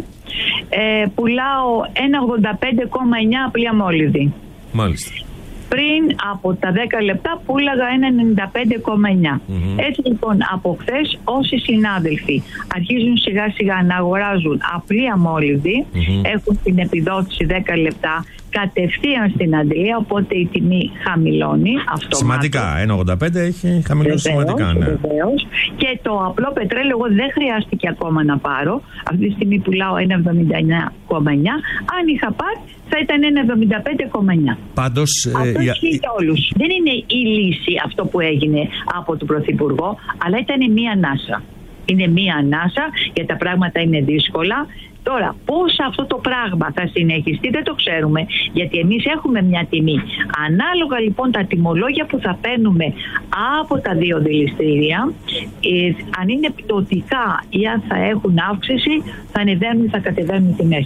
ε, πουλάω ένα ογδόντα πέντε κόμμα εννιά απλή αμόλυβδη. Μάλιστα. Πριν από τα δέκα λεπτά πούλαγα ένα ενενήντα πέντε κόμμα εννιά. Mm-hmm. Έτσι λοιπόν από χθες όσοι συνάδελφοι αρχίζουν σιγά σιγά να αγοράζουν απλή αμόλυβδη, mm-hmm. έχουν την επιδότηση δέκα λεπτά κατευθείαν στην Αγγλία, οπότε η τιμή χαμηλώνει αυτομάτως. Σημαντικά, ένα κόμμα ογδόντα πέντε έχει χαμηλώσει σημαντικά. Ναι. Βεβαίως. Και το απλό πετρέλαιο εγώ δεν χρειάστηκε ακόμα να πάρω. Αυτή τη στιγμή πουλάω ένα εβδομήντα εννιά κόμμα εννιά. Αν είχα πάρει θα ήταν ένα εβδομήντα πέντε κόμμα εννιά. Πάντως, αυτό ε, ισχύει για όλους. Δεν είναι η λύση αυτό που έγινε από τον Πρωθυπουργό, αλλά ήταν μία ανάσα. Είναι μία ανάσα γιατί τα πράγματα είναι δύσκολα. Τώρα, πώς αυτό το πράγμα θα συνεχιστεί δεν το ξέρουμε, γιατί εμείς έχουμε μια τιμή. Ανάλογα λοιπόν τα τιμολόγια που θα παίρνουμε από τα δύο δηληστήρια, ε, αν είναι πτωτικά ή αν θα έχουν αύξηση, θα ανεβαίνουν ή θα κατεβαίνουν οι τιμές.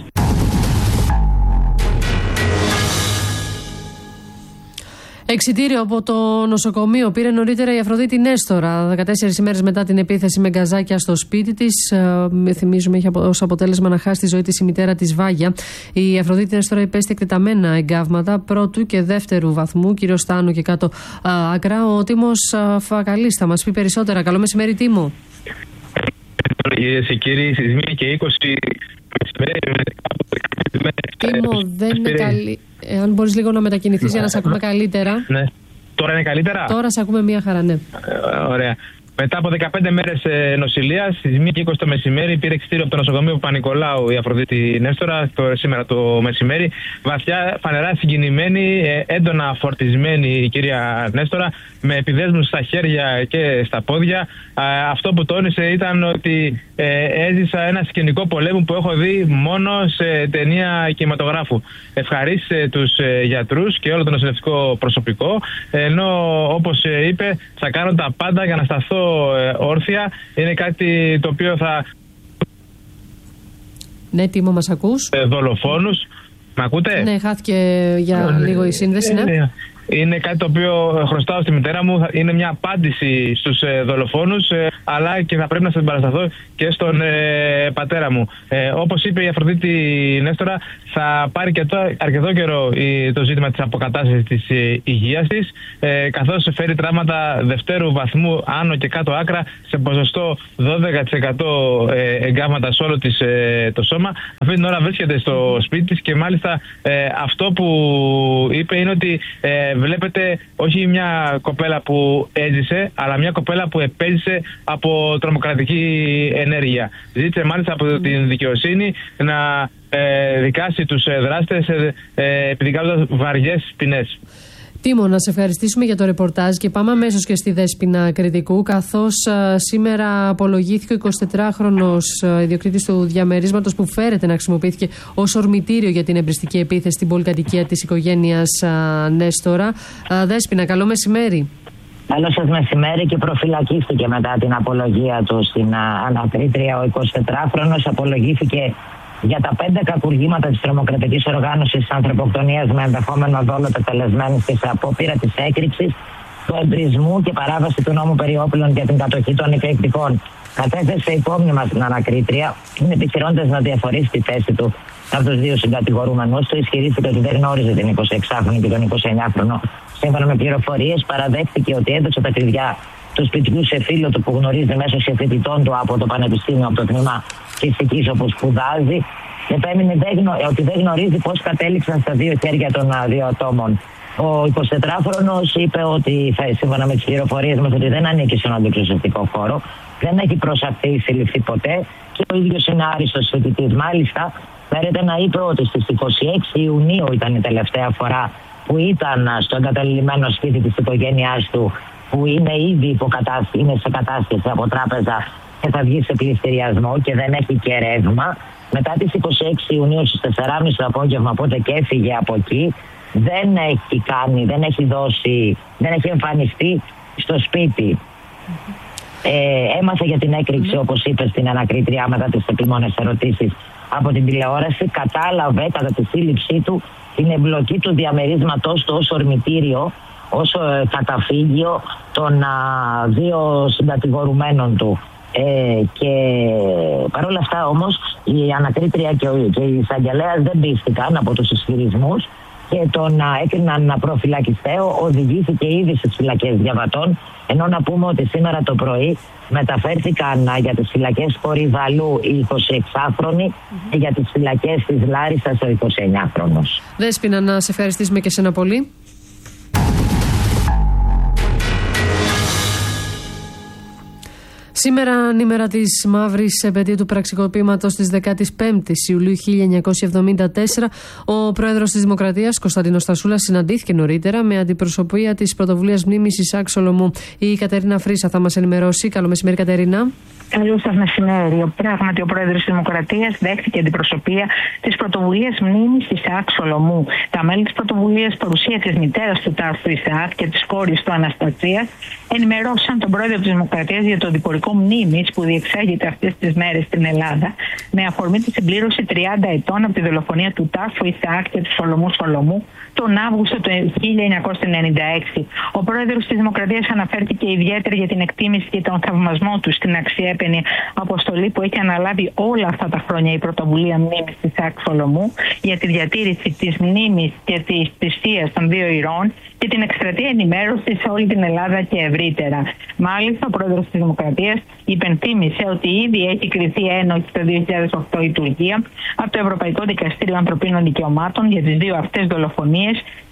Εξιτήριο από το νοσοκομείο πήρε νωρίτερα η Αφροδίτη Νέστορα, δεκατέσσερις ημέρες μετά την επίθεση με γκαζάκια στο σπίτι της. Ε, θυμίζουμε, είχε ως αποτέλεσμα να χάσει τη ζωή της η μητέρα της Βάγια. Η Αφροδίτη Νέστορα υπέστη εκτεταμένα εγκάβματα πρώτου και δεύτερου βαθμού, κύριο Στάνου και κάτω α, άκρα. Ο Τίμος Φακαλής θα μας πει περισσότερα. Καλό μεσημέρι, Τίμο. Κυρίες και κύριοι, σεισμοί και είκοσι Τίμο, δεν είναι καλή. Αν μπορείς λίγο να μετακινηθείς για να σε ακούμε καλύτερα. Ναι. Τώρα είναι καλύτερα. Τώρα σε ακούμε μία χαρά, ναι. Ε, ωραία. Μετά από δεκαπέντε μέρες νοσηλείας, στις μία και είκοσι το μεσημέρι, πήρε εξιτήριο από το νοσοκομείο Παπα-Νικολάου η Αφροδίτη Νέστορα, το, σήμερα το μεσημέρι. Βαθιά, φανερά συγκινημένη, έντονα φορτισμένη η κυρία Νέστορα, με επιδέσμους στα χέρια και στα πόδια. Αυτό που τόνισε ήταν ότι ε, έζησα ένα σκηνικό πολέμου που έχω δει μόνο σε ταινία κινηματογράφου. Ευχαρίστησε τους ε, γιατρούς και όλο το νοσηλευτικό προσωπικό, ενώ όπως ε, είπε, θα κάνω τα πάντα για να σταθώ ε, όρθια. Είναι κάτι το οποίο θα... Ναι, Τίμο, μας ακούς? Ε, δολοφόνους. Μ' ακούτε? Ναι, χάθηκε για ε, λίγο η σύνδεση, ναι. Ε, Είναι κάτι το οποίο χρωστάω στη μητέρα μου. Είναι μια απάντηση στους ε, δολοφόνους, ε, αλλά και θα πρέπει να συμπαρασταθώ και στον ε, πατέρα μου. Ε, όπως είπε η Αφροδίτη Νέστορα, θα πάρει και το, αρκετό καιρό η, το ζήτημα της αποκατάστασης της ε, υγείας της, ε, καθώς φέρει τραύματα δευτέρου βαθμού άνω και κάτω άκρα σε ποσοστό δώδεκα τοις εκατό ε, εγκάμματα σε όλο της, ε, το σώμα. Αυτή την ώρα βρίσκεται στο σπίτι της και μάλιστα ε, αυτό που είπε είναι ότι ε, βλέπετε όχι μια κοπέλα που έζησε, αλλά μια κοπέλα που επέζησε από τρομοκρατική ενέργεια. Ζήτησε μάλιστα από την δικαιοσύνη να ε, δικάσει τους δράστες ε, ε, επιδικάζοντας βαριές ποινές. Τίμο, να σε ευχαριστήσουμε για το ρεπορτάζ και πάμε αμέσως και στη Δέσποινα Κρητικού, καθώς α, σήμερα απολογήθηκε ο εικοσιτετράχρονος ιδιοκτήτης του διαμερίσματος που φέρεται να χρησιμοποιήθηκε ως ορμητήριο για την εμπριστική επίθεση στην πολυκατοικία της οικογένειας α, Νέστορα. Α, Δέσποινα, καλό μεσημέρι. Καλό σας μεσημέρι. Και προφυλακίστηκε μετά την απολογία του στην α, ανακρίτρια. Ο εικοσιτετράχρονος απολογήθηκε για τα πέντε κακουργήματα της τρομοκρατικής οργάνωσης της ανθρωποκτονίας με ενδεχόμενο δόλο τετελεσμένης και σε απόπειρα της έκρηξης, του εμπρισμού και παράβαση του νόμου περί όπλων για την κατοχή των υπηρεκτικών. Κατέθεσε υπόμνημα στην ανακρίτρια, είναι επιχειρώντας να διαφορήσει τη θέση του από τους δύο συγκατηγορούμενους του. Ισχυρίστηκε ότι δεν γνώριζε την εικοσιεξάχρονη και τον εικοσιεννιάχρονο. Σύμφωνα με πληροφορίες, παραδέχτηκε ότι έδωσε τα κλειδιά του σπιτιού σε φίλο του που γνωρίζει μέσω συμφοιτητών του από το Πανεπιστήμιο, από το τμήμα φυσικής όπου σπουδάζει. Επέμεινε ότι δεν γνωρίζει πώς κατέληξαν στα δύο χέρια των δύο ατόμων. Ο εικοσιτετράχρονος είπε ότι, σύμφωνα με τις πληροφορίες μας, ότι δεν ανήκει σε έναν αντιπροσωπικό χώρο, δεν έχει προσαχθεί ή συλληφθεί ποτέ και ο ίδιος είναι άριστος φοιτητής. Μάλιστα, φέρεται να είπε ότι στις εικοστή έκτη Ιουνίου ήταν η τελευταία φορά που ήταν στο εγκαταλειμμένο σπίτι της οικογένειάς του, που είναι ήδη υποκατάσταση, είναι σε κατάσταση από τράπεζα και θα βγει σε πληστηριασμό και δεν έχει και ρεύμα. Μετά τις εικοστή έκτη Ιουνίου στις τέσσερις και μισή το απόγευμα, οπότε και έφυγε από εκεί, δεν έχει κάνει, δεν έχει δώσει, δεν έχει εμφανιστεί στο σπίτι. Ε, έμαθε για την έκρηξη, mm. όπως είπε στην ανακρίτρια μετά τις επίμονες ερωτήσεις από την τηλεόραση. Κατάλαβε κατά τη σύλληψή του την εμπλοκή του διαμερίσματος του ως ορμητήριο, ως ε, καταφύγιο των α, δύο συντατηγορουμένων του. Ε, και παρόλα αυτά όμως η ανακρίτρια και, ο, και η εισαγγελέας δεν πίστηκαν από τους ισχυρισμούς και τον α, έκριναν να προφυλακιστέο. Οδηγήθηκε ήδη στις φυλακές Διαβατών, ενώ να πούμε ότι σήμερα το πρωί μεταφέρθηκαν α, για τις φυλακές Κορυδαλού οι εικοσιεξάχρονοι mm-hmm. και για τις φυλακές της Λάρισσας ο εικοσιεννιάχρονος. Δέσποινα, να σε ευχαριστήσουμε και σένα πολύ. Σήμερα, νήμερα της μαύρης επετείου του πραξικοπήματος της δεκάτη πέμπτη Ιουλίου χίλια εννιακόσια εβδομήντα τέσσερα, ο πρόεδρος της Δημοκρατίας, Κωνσταντίνος Στασούλας, συναντήθηκε νωρίτερα με αντιπροσωπεία της πρωτοβουλίας μνήμης Ισαάκ Σολομού. Η Κατερίνα Φρίσα θα μας ενημερώσει. Καλό μεσημέρι, Κατερίνα. Καλό σας μεσημέρι. Πράγματι, ο πρόεδρος της Δημοκρατίας δέχτηκε αντιπροσωπεία της πρωτοβουλίας μνήμης Ισαάκ Σολομού. Τα μέλη της πρωτοβουλίας, παρουσία της μητέρας του τάφου Ισαάκ και της κόρης του Αναστασίας, ενημερώσαν τον πρόεδρο της Δημοκρατίας για το διπορικό μνήμης που διεξάγεται αυτές τις μέρες στην Ελλάδα, με αφορμή τη συμπλήρωση τριάντα ετών από τη δολοφονία του τάφου Ισαάκ και του Σολομού Σολομού τον Αύγουστο του χίλια εννιακόσια ενενήντα έξι. Ο πρόεδρος της Δημοκρατίας αναφέρθηκε ιδιαίτερα για την εκτίμηση και τον θαυμασμό του στην αξιέπαινη αποστολή που έχει αναλάβει όλα αυτά τα χρόνια η πρωτοβουλία μνήμης της Ισαάκ Σολομού για τη διατήρηση της μνήμης και της θυσίας των δύο ηρώων και την εκστρατεία ενημέρωση σε όλη την Ελλάδα και ευρύτερα. Μάλιστα, ο πρόεδρος της Δημοκρατίας υπενθύμησε ότι ήδη έχει κριθεί ένοχη το δύο χιλιάδες οκτώ η Τουρκία από το Ευρωπαϊκό Δικαστήριο Ανθρωπίνων Δικαιωμάτων για τις δύο αυτές δολοφονίες,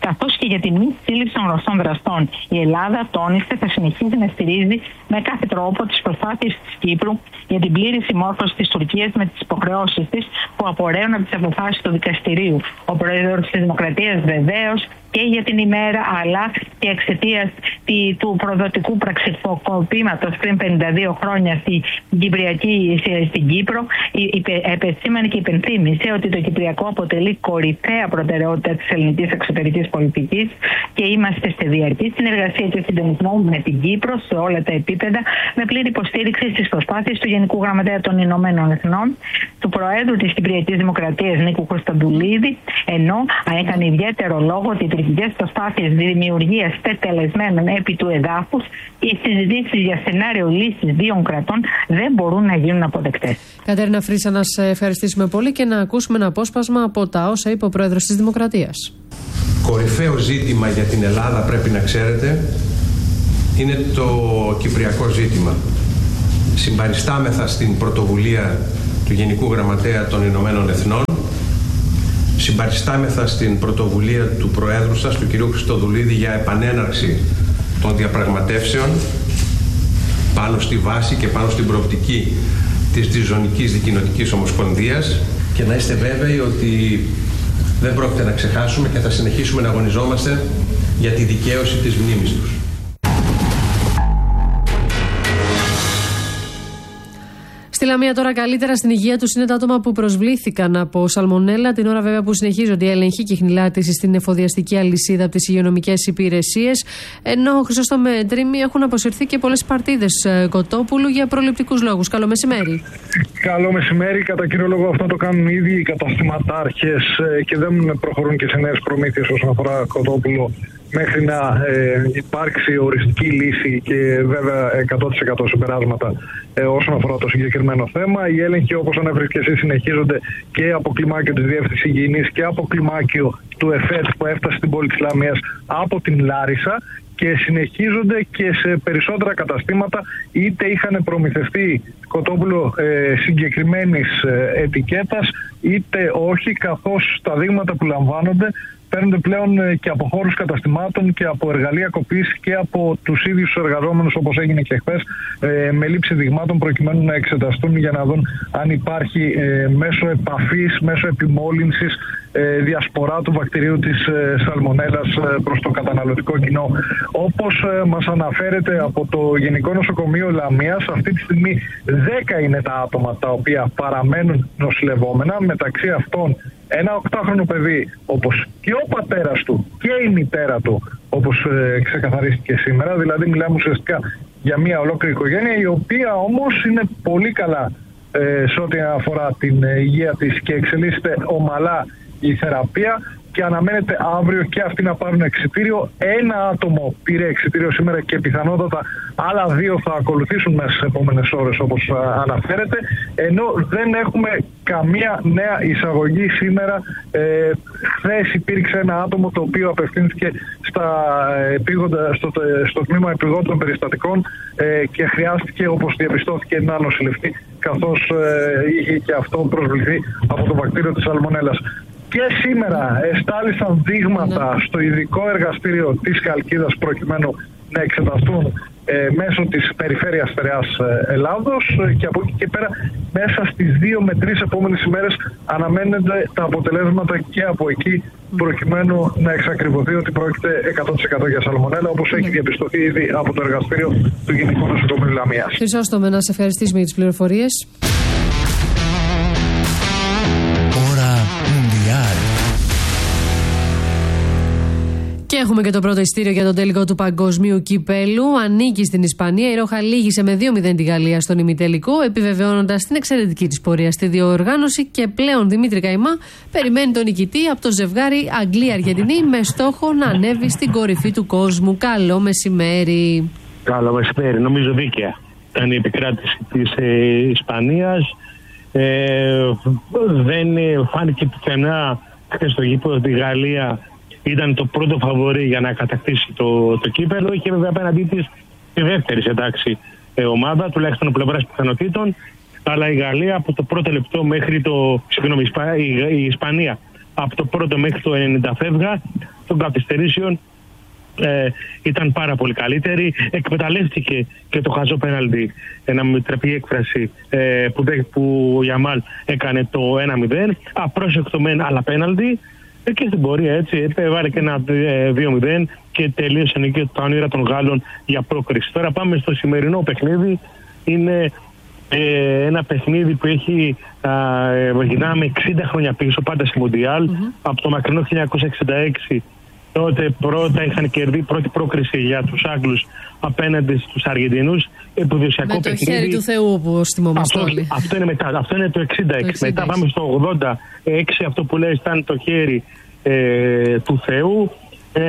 καθώς και για τη μη σύλληψη των γνωστών δραστών. Η Ελλάδα, τόνισε, θα συνεχίζει να στηρίζει με κάθε τρόπο τις προσπάθειες της Κύπρου για την πλήρη συμμόρφωση της Τουρκίας με τις υποχρεώσεις της που απορρέουν από τις αποφάσεις του δικαστηρίου. Ο πρόεδρος της Δημοκρατίας βεβαίως και για την ημέρα, αλλά και εξαιτίας του προδοτικού πραξικοπήματος πριν πενήντα δύο χρόνια στην Κυπριακή, στην Κύπρο, επεσήμανε και υπενθύμησε ότι το Κυπριακό αποτελεί κορυφαία προτεραιότητα της ελληνικής εξωτερικής πολιτικής και είμαστε σε διαρκή συνεργασία και συντονισμό με την Κύπρο σε όλα τα επίπεδα, με πλήρη υποστήριξη στις προσπάθειες του Γενικού Γραμματέα των Ηνωμένων Εθνών, του Προέδρου της Κυπριακής Δημοκρατίας Νίκου Κωνσταντουλίδη, ενώ έκανε ιδιαίτερο λόγο ότι οι τουρκικές προσπάθειες δημιουργίας τετελεσμένων επί του εδάφους και οι συζητήσεις για σενάριο λύσης δύο κρατών δεν μπορούν να γίνουν αποδεκτές. Κατέρινα Φρύσα, να σε ευχαριστήσουμε πολύ και να ακούσουμε ένα απόσπασμα από τα όσα είπε ο Πρόεδρος της Δημοκρατίας. Κορυφαίο ζήτημα για την Ελλάδα, πρέπει να ξέρετε, είναι το κυπριακό ζήτημα. Συμπαριστάμεθα στην πρωτοβουλία του Γενικού Γραμματέα των Ηνωμένων Εθνών. Συμπαριστάμεθα στην πρωτοβουλία του Προέδρου σας, του κ. Χριστοδουλίδη, για επανέναρξη των διαπραγματεύσεων πάνω στη βάση και πάνω στην προοπτική της Τριζωνικής Δικοινοτικής Ομοσπονδίας, και να είστε βέβαιοι ότι δεν πρόκειται να ξεχάσουμε και θα συνεχίσουμε να αγωνιζόμαστε για τη δικαίωση της μνήμης τους. Στη Λαμία τώρα καλύτερα στην υγεία τους είναι τα άτομα που προσβλήθηκαν από σαλμονέλα, την ώρα βέβαια που συνεχίζονται οι έλεγχοι και η χνηλάτιση στην εφοδιαστική αλυσίδα από τις υγειονομικές υπηρεσίες. Ενώ Χρυσόστομε Τρίμη έχουν αποσυρθεί και πολλές παρτίδες κοτόπουλου για προληπτικούς λόγους. Καλό μεσημέρι. Καλό μεσημέρι. Κατά κύριο λόγο αυτό το κάνουν ήδη οι καταστηματάρχες και δεν προχωρούν και σε νέες προμήθειες όσον αφορά κοτόπουλο, μέχρι να ε, υπάρξει οριστική λύση και βέβαια εκατό τοις εκατό συμπεράσματα ε, όσον αφορά το συγκεκριμένο θέμα. Οι έλεγχοι, όπως ανέφερες και εσύ, συνεχίζονται και από κλιμάκιο της Διεύθυνσης Υγιεινής και από κλιμάκιο του ΕΦΕΤ που έφτασε στην πόλη της Λαμίας από την Λάρισα, και συνεχίζονται και σε περισσότερα καταστήματα, είτε είχαν προμηθευτεί κοτόπουλο ε, συγκεκριμένης ε, ετικέτας είτε όχι, καθώς τα δείγματα που λαμβάνονται παίρνονται πλέον και από χώρους καταστημάτων και από εργαλεία κοπής και από τους ίδιους τους εργαζόμενους, όπως έγινε και χθες, ε, με λήψη δειγμάτων προκειμένου να εξεταστούν για να δουν αν υπάρχει ε, μέσω επαφής, μέσω επιμόλυνσης ε, διασπορά του βακτηρίου της ε, σαλμονέλας ε, προς το καταναλωτικό κοινό. Όπως ε, μας αναφέρεται από το Γενικό Νοσοκομείο Λαμίας, αυτή τη στιγμή δέκα είναι τα άτομα τα οποία παραμένουν νοσηλευόμενα, μεταξύ αυτών ένα οκτάχρονο παιδί, όπως και ο πατέρας του και η μητέρα του, όπως ε, ξεκαθαρίστηκε σήμερα. Δηλαδή μιλάμε ουσιαστικά για μια ολόκληρη οικογένεια, η οποία όμως είναι πολύ καλά ε, σε ό,τι αφορά την ε, υγεία της και εξελίσσεται ομαλά η θεραπεία, και αναμένεται αύριο και αυτοί να πάρουν εξιτήριο. Ένα άτομο πήρε εξιτήριο σήμερα και πιθανότατα άλλα δύο θα ακολουθήσουν μέσα στις επόμενες ώρες, όπως αναφέρεται, ενώ δεν έχουμε καμία νέα εισαγωγή σήμερα. Ε, χθες υπήρξε ένα άτομο το οποίο απευθύνθηκε στα επίγοντα, στο, στο τμήμα επιγόντων περιστατικών ε, και χρειάστηκε, όπως διαπιστώθηκε, να νοσηλευτεί, καθώς ε, είχε και αυτό προσβληθεί από το βακτήριο της σαλμονέλας. Και σήμερα εστάλησαν δείγματα στο ειδικό εργαστήριο της Χαλκίδας προκειμένου να εξεταστούν ε, μέσω της Περιφέρειας Στερεάς Ελλάδος, και από εκεί και πέρα μέσα στις δύο με τρεις επόμενες ημέρες αναμένονται τα αποτελέσματα και από εκεί, προκειμένου να εξακριβωθεί ότι πρόκειται εκατό τοις εκατό για σαλμονέλα, όπως έχει διαπιστωθεί ήδη από το εργαστήριο του Γενικού Νοσοκομείου Λαμίας. Χρυσόστομε, να σε ευχαριστήσουμε για τις πληροφορίες. Και έχουμε και το πρώτο ειστήριο για τον τελικό του παγκοσμίου κυπέλου. Ανήκει στην Ισπανία. Η Ρόχα λήγησε με δύο μηδέν τη Γαλλία στον ημιτελικό, επιβεβαιώνοντας την εξαιρετική της πορεία στη διοργάνωση. Και πλέον Δημήτρη Καημά περιμένει τον νικητή από το ζευγάρι Αγγλία-Αργεντινή, με στόχο να ανέβει στην κορυφή του κόσμου. Καλό μεσημέρι. Καλό μεσημέρι. Νομίζω δίκαια ήταν η επικράτηση της ε, Ισπανίας. Ε, δεν φάνηκε πουθενά χθες στο γήπεδο ότι η Γαλλία ήταν το πρώτο φαβορί για να κατακτήσει το, το κύπελο. Είχε βέβαια απέναντί της τη δεύτερη σε τάξη ε, ομάδα, τουλάχιστον πλευράς πιθανότητων. Αλλά η Γαλλία από το πρώτο λεπτό μέχρι το. Συγγνώμη, η, η Ισπανία από το πρώτο μέχρι το ενενήντα φεύγα των καθυστερήσεων ε, ήταν πάρα πολύ καλύτερη. Εκμεταλλεύτηκε και το χαζό πέναλτι, να μην τρεπεί έκφραση, ε, που, που ο Γιαμάλ έκανε το ένα μηδέν. Απρόσεκτο μεν, αλλά πέναλτι. Ε, και στην πορεία έτσι έβαλε και ένα δύο μηδέν και τελείωσαν εκεί τα όνειρα των Γάλλων για πρόκριση. Τώρα πάμε στο σημερινό παιχνίδι. Είναι ε, ένα παιχνίδι που έχει γυρνάμε εξήντα χρόνια πίσω, πάντα στη Μουντιάλ, mm-hmm. από το μακρινό χίλια εννιακόσια εξήντα έξι. Τότε πρώτα είχαν κερδίσει πρώτη πρόκριση για τους Άγγλους απέναντι στους Αργεντινούς. Επουδοσιακό με το παιχνίδι. Χέρι του Θεού, όπως θυμόμαστε όλοι. Αυτό είναι μετά, αυτό είναι το εξήντα έξι. Το εξήντα έξι. Μετά πάμε στο ογδόντα έξι, αυτό που λέει ήταν το χέρι ε, του Θεού. Ε,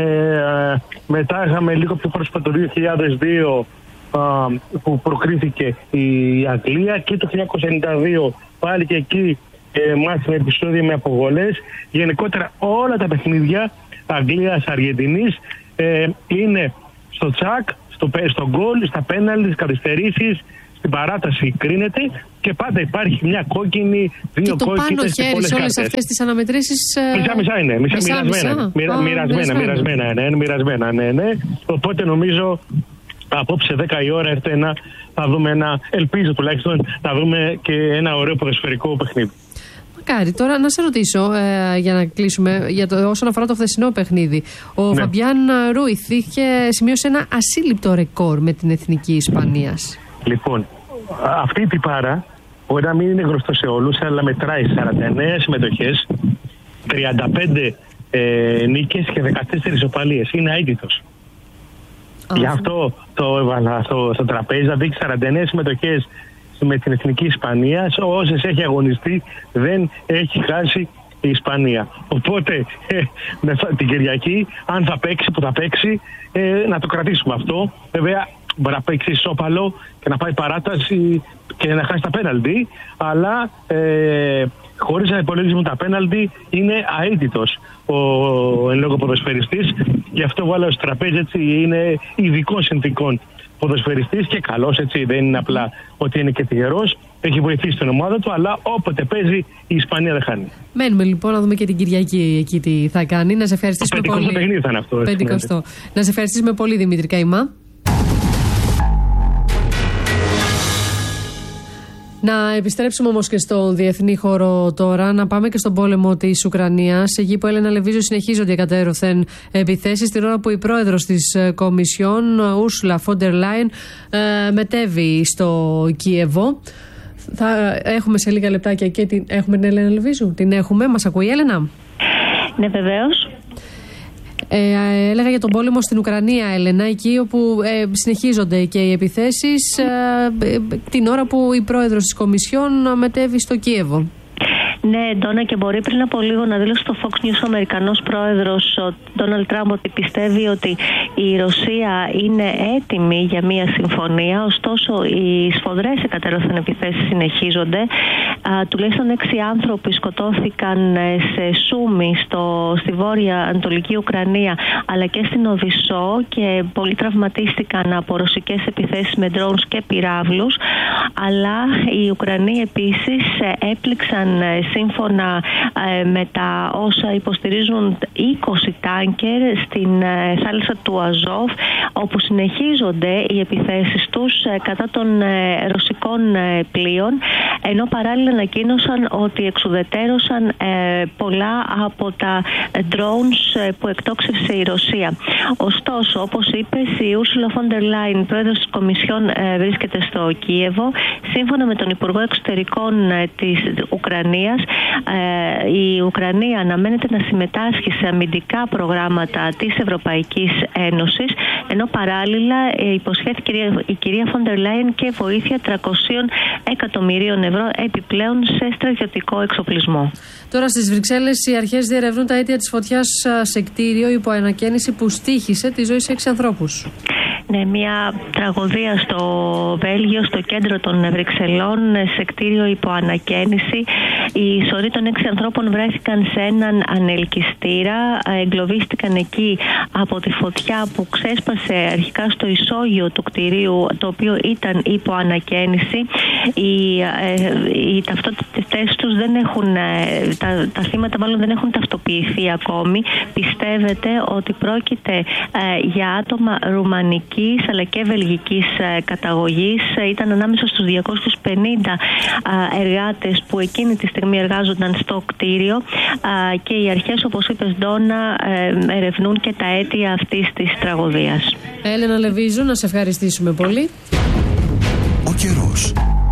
μετά είχαμε λίγο πιο πρόσφατα το δύο χιλιάδες δύο α, που προκρίθηκε η Αγγλία, και το χίλια εννιακόσια ενενήντα δύο πάλι και εκεί ε, μάθαμε επεισόδια με αποβολές. Γενικότερα όλα τα παιχνίδια Αγγλίας-Αργεντινής ε, είναι στο τσακ, στο, στο γκολ, στα πέναλτι, στις καθυστερήσεις, στην παράταση κρίνεται, και πάντα υπάρχει μια κόκκινη, δύο κόκκινες και πολλές κάρτες. Και το πάνω χέρι σε όλες αυτές τις αναμετρήσεις... Μισά-μισά είναι, μισά, μισά, μοιρασμένα, μοιρα, μοιρασμένα, μοιρασμένα, ναι, είναι μοιρασμένα, ναι, ναι. Οπότε νομίζω απόψε δέκα η ώρα έρθει να θα δούμε ένα, ελπίζω τουλάχιστον, να δούμε και ένα ωραίο ποδοσφαιρικό παιχνίδι. Μακάρι. Τώρα να σε ρωτήσω, ε, για να κλείσουμε, για το, όσον αφορά το χθεσινό παιχνίδι. Ο ναι. Φαμπιάν Ρούιθ είχε σημειώσει ένα ασύλληπτο ρεκόρ με την εθνική Ισπανίας. Λοιπόν, αυτή η τυπάρα μπορεί να μην είναι γνωστό σε όλους, αλλά μετράει σαράντα εννέα συμμετοχές, τριάντα πέντε ε, νίκες και δεκατέσσερις ισοπαλίες. Είναι αίτητος. Γι' αυτό το έβαλα στο, στο τραπέζι, να δείξει σαράντα εννέα συμμετοχές με την εθνική Ισπανία. Όσες έχει αγωνιστεί δεν έχει χάσει η Ισπανία. Οπότε ε, την Κυριακή, αν θα παίξει, που θα παίξει, ε, να το κρατήσουμε αυτό. Βέβαια μπορεί να παίξει ισόπαλο και να πάει παράταση και να χάσει τα πέναλτι, αλλά ε, χωρίς να υπολογίζουμε τα πέναλτι είναι αίτητος ο εν λόγω ποδοσφαιριστής. Γι' αυτό βάλω στο τραπέζι, έτσι, είναι ειδικών συνθηκών ποδοσφαιριστής και καλός, έτσι, δεν είναι απλά ότι είναι και τυχερός, έχει βοηθήσει την ομάδα του, αλλά όποτε παίζει η Ισπανία δεν χάνει. Μένουμε λοιπόν να δούμε και την Κυριακή εκεί τι θα κάνει. Να σε ευχαριστήσουμε πολύ. Το παιχνίδι θα είναι αυτό. πεντηκοστό. Να σε ευχαριστήσουμε πολύ, Δημήτρη Καϊμά. Να επιστρέψουμε όμως και στον διεθνή χώρο τώρα, να πάμε και στον πόλεμο της Ουκρανίας. Εκεί που Έλενα Λεβίζου συνεχίζονται εκατέρωθεν επιθέσεις, την ώρα που η πρόεδρος της Κομισιόν, Ursula von der Leyen, μετέβη στο Κίεβο. Θα έχουμε σε λίγα λεπτάκια και την... Έχουμε την Έλενα Λεβίζου. Την έχουμε. Μας ακούει η Έλενα? Ναι, βεβαίως. Ε, έλεγα για τον πόλεμο στην Ουκρανία, Έλενα, εκεί όπου ε, συνεχίζονται και οι επιθέσεις ε, ε, την ώρα που η πρόεδρος της Κομισιόν μετέβη στο Κίεβο. Ναι, Ντόνα, και μπορεί πριν από λίγο να δήλωσε στο Fox News ο Αμερικανός πρόεδρος, ο Ντόναλντ Τραμπ, ότι πιστεύει ότι η Ρωσία είναι έτοιμη για μια συμφωνία. Ωστόσο, οι σφοδρές εκατέρωθεν επιθέσεις συνεχίζονται. Α, τουλάχιστον έξι άνθρωποι σκοτώθηκαν σε Σούμι, στο, στη βόρεια ανατολική Ουκρανία, αλλά και στην Οδυσσό, και πολλοί τραυματίστηκαν από ρωσικές επιθέσεις με drones και πυράβλους. Αλλά οι Ουκρανοί επίσης έπληξαν, σύμφωνα με τα όσα υποστηρίζουν, είκοσι τάνκερ στην θάλασσα του Αζόφ, όπου συνεχίζονται οι επιθέσεις τους κατά των ρωσικών πλοίων, ενώ παράλληλα ανακοίνωσαν ότι εξουδετέρωσαν πολλά από τα drones που εκτόξευσε η Ρωσία. Ωστόσο, όπως είπες, η Ursula von der Leyen, πρόεδρος της Κομισιόν, βρίσκεται στο Κίεβο. Σύμφωνα με τον Υπουργό Εξωτερικών της Ουκρανίας, η Ουκρανία αναμένεται να συμμετάσχει σε αμυντικά προγράμματα της Ευρωπαϊκής Ένωσης, ενώ παράλληλα υποσχέθηκε η κυρία Von der Leyen και βοήθεια τριακόσια εκατομμυρίων ευρώ επιπλέον σε στρατιωτικό εξοπλισμό. Τώρα στις Βρυξέλλες οι αρχές διερευνούν τα αίτια της φωτιάς σε κτίριο υπό ανακαίνιση που στοίχησε τη ζωή σε έξι ανθρώπους. Ναι, μια τραγωδία στο Βέλγιο, στο κέντρο των Βρυξελών, σε κτίριο υποανακαίνιση. Οι σωροί των έξι ανθρώπων βρέθηκαν σε έναν ανελκυστήρα, εγκλωβίστηκαν εκεί από τη φωτιά που ξέσπασε αρχικά στο ισόγειο του κτηρίου, το οποίο ήταν υποανακαίνιση. Οι, οι ταυτότητες τους δεν έχουν, τα, τα θύματα μάλλον δεν έχουν ταυτοποιηθεί ακόμη. Πιστεύετε ότι πρόκειται για άτομα ρουμανικής αλλά και βελγικής καταγωγής. Ήταν ανάμεσα στους διακόσιους πενήντα εργάτες που εκείνη τη στιγμή εργάζονταν στο κτίριο και οι αρχές, όπως είπες Ντόνα, ερευνούν και τα αίτια αυτής της τραγωδίας. Έλενα Λεβίζου, να σε ευχαριστήσουμε πολύ. Ο καιρός.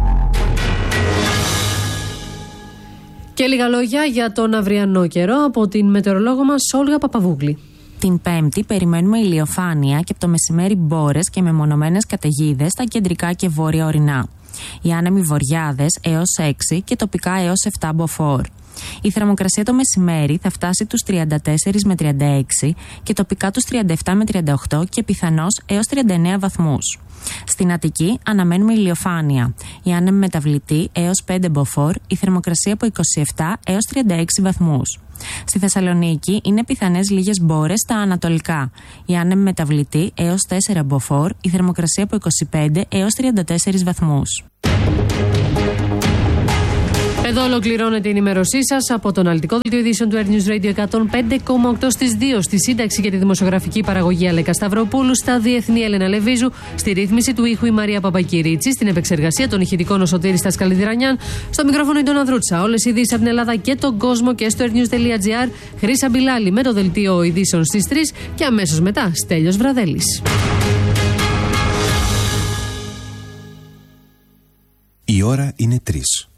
Και λίγα λόγια για τον αυριανό καιρό από την μετεωρολόγο μας Όλγα Παπαβούγλη. Την Πέμπτη περιμένουμε ηλιοφάνεια και από το μεσημέρι μπόρες και μεμονωμένες καταιγίδες στα κεντρικά και βόρεια ορεινά. Οι άνεμοι βοριάδες έως έξι και τοπικά έως επτά μποφόρ. Η θερμοκρασία το μεσημέρι θα φτάσει τους τριάντα τέσσερα με τριάντα έξι και τοπικά τους τριάντα επτά με τριάντα οκτώ και πιθανώς έως τριάντα εννέα βαθμούς. Στην Αττική αναμένουμε ηλιοφάνεια. Η άνεμη μεταβλητή έως πέντε μποφόρ, η θερμοκρασία από είκοσι επτά έως τριάντα έξι βαθμούς. Στη Θεσσαλονίκη είναι πιθανές λίγες μπόρες στα ανατολικά. Η άνεμη μεταβλητή έως τέσσερα μποφόρ, η θερμοκρασία από είκοσι πέντε έως τριάντα τέσσερα βαθμούς. Εδώ ολοκληρώνεται η ενημέρωσή σας από το αναλυτικό δελτίο ειδήσεων του Earth News Radio εκατόν πέντε κόμμα οκτώ στις δύο, στη σύνταξη και τη δημοσιογραφική παραγωγή Αλέκα Σταυροπούλου, στα διεθνή Έλενα Λεβίζου, στη ρύθμιση του ήχου η Μαρία Παπακυρίτσι, στην επεξεργασία των ηχητικών ο Σωτήρης Τασκαλιδρανιάν, στο μικρόφωνο η Ντόνα Δρούτσα. Όλες οι ειδήσεις από την Ελλάδα και τον κόσμο και στο earthnews.gr. Χρύσα Μπιλάλη με το δελτίο ειδήσεων στις τρεις και αμέσως μετά Στέλιος Βραδέλης. Η ώρα είναι τρεις.